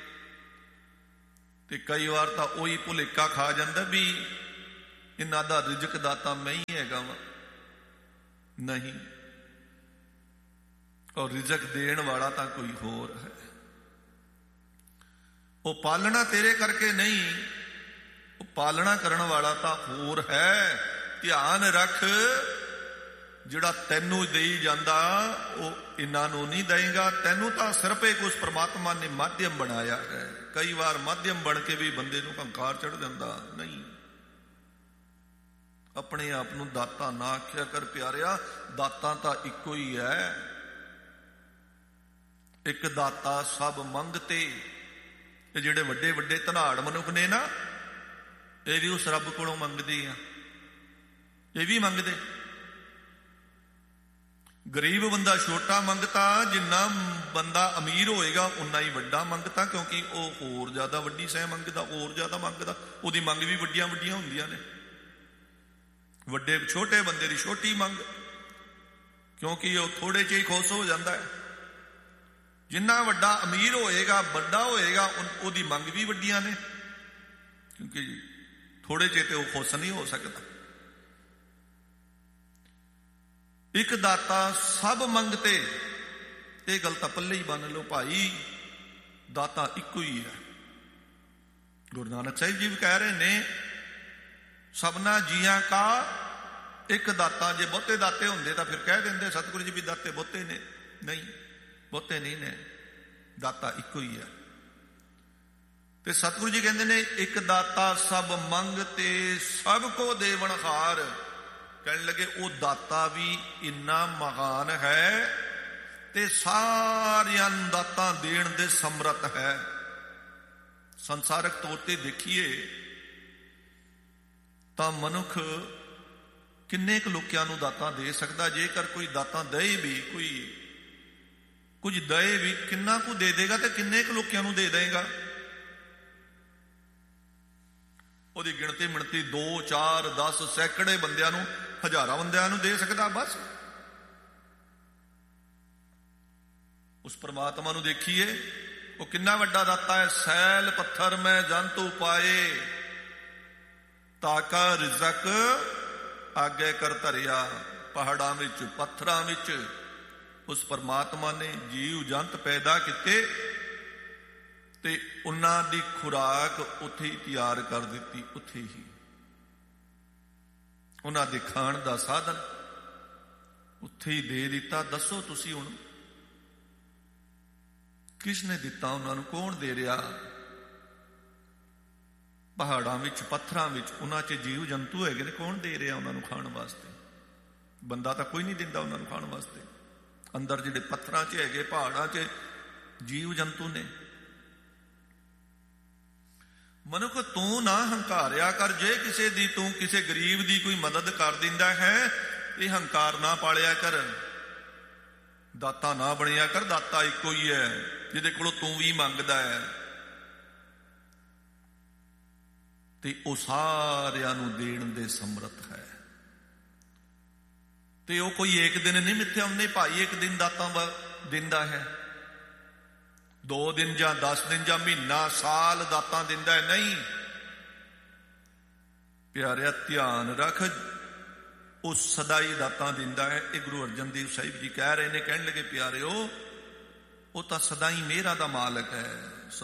ਤੇ ਕਈ ਵਾਰ ਤਾਂ ਉਹੀ ਭੁਲੇਖਾ ਖਾ ਜਾਂਦਾ ਵੀ ਇਹਨਾਂ ਦਾ ਰਿਜ਼ਕ ਦਾਤਾ ਮੈਂ ਹੀ ਹੈਗਾ ਵਾ। ਨਹੀਂ, ਔਰ ਰਿਜ਼ਕ ਦੇਣ ਵਾਲਾ ਤਾਂ ਕੋਈ ਹੋਰ ਹੈ। ਉਹ ਪਾਲਣਾ ਤੇਰੇ ਕਰਕੇ ਨਹੀਂ, ਉਹ ਪਾਲਣਾ ਕਰਨ ਵਾਲਾ ਤਾਂ ਹੋਰ ਹੈ। ਧਿਆਨ ਰੱਖ, ਜਿਹੜਾ ਤੈਨੂੰ ਦੇਈ ਜਾਂਦਾ ਉਹ ਇਹਨਾਂ ਨੂੰ ਨਹੀਂ ਦੇਏਗਾ, ਤੈਨੂੰ ਤਾਂ ਸਿਰਫ ਇੱਕ ਉਸ ਪ੍ਰਮਾਤਮਾ ਨੇ ਮਾਧਿਅਮ ਬਣਾਇਆ ਹੈ। ਕਈ ਵਾਰ ਮਾਧਿਅਮ ਬਣ ਕੇ ਵੀ ਬੰਦੇ ਨੂੰ ਹੰਕਾਰ ਚੜ੍ਹ ਜਾਂਦਾ। ਨਹੀਂ, ਆਪਣੇ ਆਪ ਨੂੰ ਦਾਤਾ ਨਾ ਆਖਿਆ ਕਰ ਪਿਆਰਿਆ, ਦਾਤਾ ਤਾਂ ਇੱਕੋ ਹੀ ਹੈ। ਇੱਕ ਦਾਤਾ ਸਭ ਮੰਗਤੇ। ਇਹ ਜਿਹੜੇ ਵੱਡੇ ਵੱਡੇ ਧਨਾੜ ਮਨੁੱਖ ਨੇ ਨਾ, ਇਹ ਵੀ ਉਸ ਰੱਬ ਕੋਲੋਂ ਮੰਗਦੇ ਆ, ਇਹ ਵੀ ਮੰਗਦੇ। ਗਰੀਬ ਬੰਦਾ ਛੋਟਾ ਮੰਗਤਾ, ਜਿੰਨਾ ਬੰਦਾ ਅਮੀਰ ਹੋਏਗਾ ਉਨਾ ਹੀ ਵੱਡਾ ਮੰਗਤਾ, ਕਿਉਂਕਿ ਉਹ ਹੋਰ ਜ਼ਿਆਦਾ ਵੱਡੀ ਸਹਿ ਮੰਗਦਾ, ਹੋਰ ਜ਼ਿਆਦਾ ਮੰਗਦਾ। ਉਹਦੀ ਮੰਗ ਵੀ ਵੱਡੀਆਂ ਵੱਡੀਆਂ ਹੁੰਦੀਆਂ ਨੇ। ਵੱਡੇ ਛੋਟੇ ਬੰਦੇ ਦੀ ਛੋਟੀ ਮੰਗ, ਕਿਉਂਕਿ ਉਹ ਥੋੜੇ 'ਚ ਹੀ ਖੁਸ਼ ਹੋ ਜਾਂਦਾ ਹੈ। ਜਿੰਨਾ ਵੱਡਾ ਅਮੀਰ ਹੋਏਗਾ, ਵੱਡਾ ਹੋਏਗਾ, ਉਹਦੀ ਮੰਗ ਵੀ ਵੱਡੀਆਂ ਨੇ, ਕਿਉਂਕਿ ਥੋੜੇ 'ਚ ਤੇ ਉਹ ਖੁਸ਼ ਨਹੀਂ ਹੋ ਸਕਦਾ। ਇੱਕ ਦਾਤਾ ਸਭ ਮੰਗਤੇ। ਇਹ ਗੱਲ ਤਾਂ ਪੱਲੇ ਹੀ ਬੰਨ ਲਓ ਭਾਈ, ਦਾਤਾ ਇੱਕੋ ਹੀ ਹੈ। ਗੁਰੂ ਨਾਨਕ ਸਾਹਿਬ ਜੀ ਵੀ ਕਹਿ ਰਹੇ ਨੇ, ਸਭਨਾ ਜੀਆਂ ਕਾ ਇੱਕ ਦਾਤਾ। ਜੇ ਬਹੁਤੇ ਦਾਤੇ ਹੁੰਦੇ ਤਾਂ ਫਿਰ ਕਹਿ ਦਿੰਦੇ ਸਤਿਗੁਰੂ ਜੀ ਵੀ ਦਾਤੇ ਬਹੁਤੇ ਨੇ। ਨਹੀਂ, ਬਹੁਤੇ ਨਹੀਂ ਨੇ, ਦਾਤਾ ਇੱਕੋ ਹੀ ਹੈ। ਤੇ ਸਤਿਗੁਰੂ ਜੀ ਕਹਿੰਦੇ ਨੇ, ਇੱਕ ਦਾਤਾ ਸਭ ਮੰਗਤੇ ਸਭ ਕੋ ਦੇਵਨ ਹਾਰ। ਕਹਿਣ ਲੱਗੇ ਉਹ ਦਾਤਾ ਵੀ ਇੰਨਾ ਮਹਾਨ ਹੈ ਤੇ ਸਾਰਿਆਂ ਨੂੰ ਦਾਤਾਂ ਦੇਣ ਦੇ ਸਮਰੱਥ ਹੈ। ਸੰਸਾਰਕ ਤੌਰ ਤੇ ਦੇਖੀਏ ਤਾਂ ਮਨੁੱਖ ਕਿੰਨੇ ਕੁ ਲੋਕਾਂ ਨੂੰ ਦਾਤਾਂ ਦੇ ਸਕਦਾ। ਜੇਕਰ ਕੋਈ ਦਾਤਾਂ ਦੇ ਵੀ, ਕੋਈ ਕੁਝ ਦੇ ਵੀ, ਕਿੰਨਾ ਕੁ ਦੇ ਦੇਗਾ ਤੇ ਕਿੰਨੇ ਕੁ ਲੋਕਾਂ ਨੂੰ ਦੇ ਦੇਗਾ। ਉਹਦੀ ਗਿਣਤੀ ਮਿਣਤੀ 2, 4, 10 ਸੈਂਕੜੇ ਬੰਦਿਆਂ ਨੂੰ, ਹਜ਼ਾਰਾਂ ਬੰਦਿਆਂ ਨੂੰ ਦੇ ਸਕਦਾ। ਬਸ ਉਸ ਪਰਮਾਤਮਾ ਨੂੰ ਦੇਖੀਏ, ਉਹ ਕਿੰਨਾ ਵੱਡਾ ਦਾਤਾ ਹੈ। ਸੈਲ ਪੱਥਰ ਮੈਂ ਜੰਤੂ ਪਾਏ, ਤਾਕਾ ਰਿਜ਼ਕ ਆਗੇ ਕਰ ਧਰਿਆ। ਪਹਾੜਾਂ ਵਿੱਚ, ਪੱਥਰਾਂ ਵਿੱਚ ਉਸ ਪਰਮਾਤਮਾ ਨੇ ਜੀਵ ਜੰਤ ਪੈਦਾ ਕੀਤੇ ਤੇ ਉਹਨਾਂ ਦੀ ਖੁਰਾਕ ਉੱਥੇ ਹੀ ਤਿਆਰ ਕਰ ਦਿੱਤੀ। ਉੱਥੇ ਹੀ ਉਹਨਾਂ ਦੇ ਖਾਣ ਦਾ ਸਾਧਨ ਉੱਥੇ ਹੀ ਦੇ ਦਿੱਤਾ। ਦੱਸੋ ਤੁਸੀਂ ਹੁਣ ਕਿਸ ਨੇ ਦਿੱਤਾ ਉਹਨਾਂ ਨੂੰ? ਕੌਣ ਦੇ ਰਿਹਾ? ਪਹਾੜਾਂ ਵਿੱਚ, ਪੱਥਰਾਂ ਵਿੱਚ, ਉਹਨਾਂ 'ਚ ਜੀਵ ਜੰਤੂ ਹੈਗੇ ਨੇ, ਕੌਣ ਦੇ ਰਿਹਾ ਉਹਨਾਂ ਨੂੰ ਖਾਣ ਵਾਸਤੇ? ਬੰਦਾ ਤਾਂ ਕੋਈ ਨਹੀਂ ਦਿੰਦਾ ਉਹਨਾਂ ਨੂੰ ਖਾਣ ਵਾਸਤੇ। ਅੰਦਰ ਜਿਹੜੇ ਪੱਥਰਾਂ 'ਚ ਹੈਗੇ, ਪਹਾੜਾਂ 'ਚ ਜੀਵ ਜੰਤੂ ਨੇ। ਮਨੁੱਖ ਤੂੰ ਨਾ ਹੰਕਾਰਿਆ ਕਰ। ਜੇ ਕਿਸੇ ਦੀ, ਤੂੰ ਕਿਸੇ ਗਰੀਬ ਦੀ ਕੋਈ ਮਦਦ ਕਰ ਦਿੰਦਾ ਹੈ, ਇਹ ਹੰਕਾਰ ਨਾ ਪਾਲਿਆ ਕਰ, ਦਾਤਾ ਨਾ ਬਣਿਆ ਕਰ। ਦਾਤਾ ਇੱਕੋ ਹੀ ਹੈ ਜਿਹਦੇ ਕੋਲੋਂ ਤੂੰ ਵੀ ਮੰਗਦਾ ਹੈ, ਤੇ ਉਹ ਸਾਰਿਆਂ ਨੂੰ ਦੇਣ ਦੇ ਸਮਰੱਥ ਹੈ। ਤੇ ਉਹ ਕੋਈ ਇੱਕ ਦਿਨ ਨਹੀਂ ਮਿੱਥੇ ਆਉਂਦੇ ਭਾਈ, ਇੱਕ ਦਿਨ ਦਾਤਾ ਦਿੰਦਾ ਹੈ। 2 ਦਿਨ ਜਾਂ 10 ਦਿਨ ਜਾਂ ਮਹੀਨਾ ਸਾਲ ਦਾਤਾਂ ਦਿੰਦਾ ਹੈ, ਨਹੀਂ। ਪਿਆਰਿਆ ਧਿਆਨ ਰੱਖ, ਉਹ ਸਦਾ ਹੀ ਦਾਤਾਂ ਦਿੰਦਾ ਹੈ। ਇਹ ਗੁਰੂ ਅਰਜਨ ਦੇਵ ਸਾਹਿਬ ਜੀ ਕਹਿ ਰਹੇ ਨੇ, ਕਹਿਣ ਲੱਗੇ ਪਿਆਰਿਓ ਉਹ ਤਾਂ ਸਦਾ ਹੀ ਮਿਹਰਾਂ ਦਾ ਮਾਲਕ ਹੈ।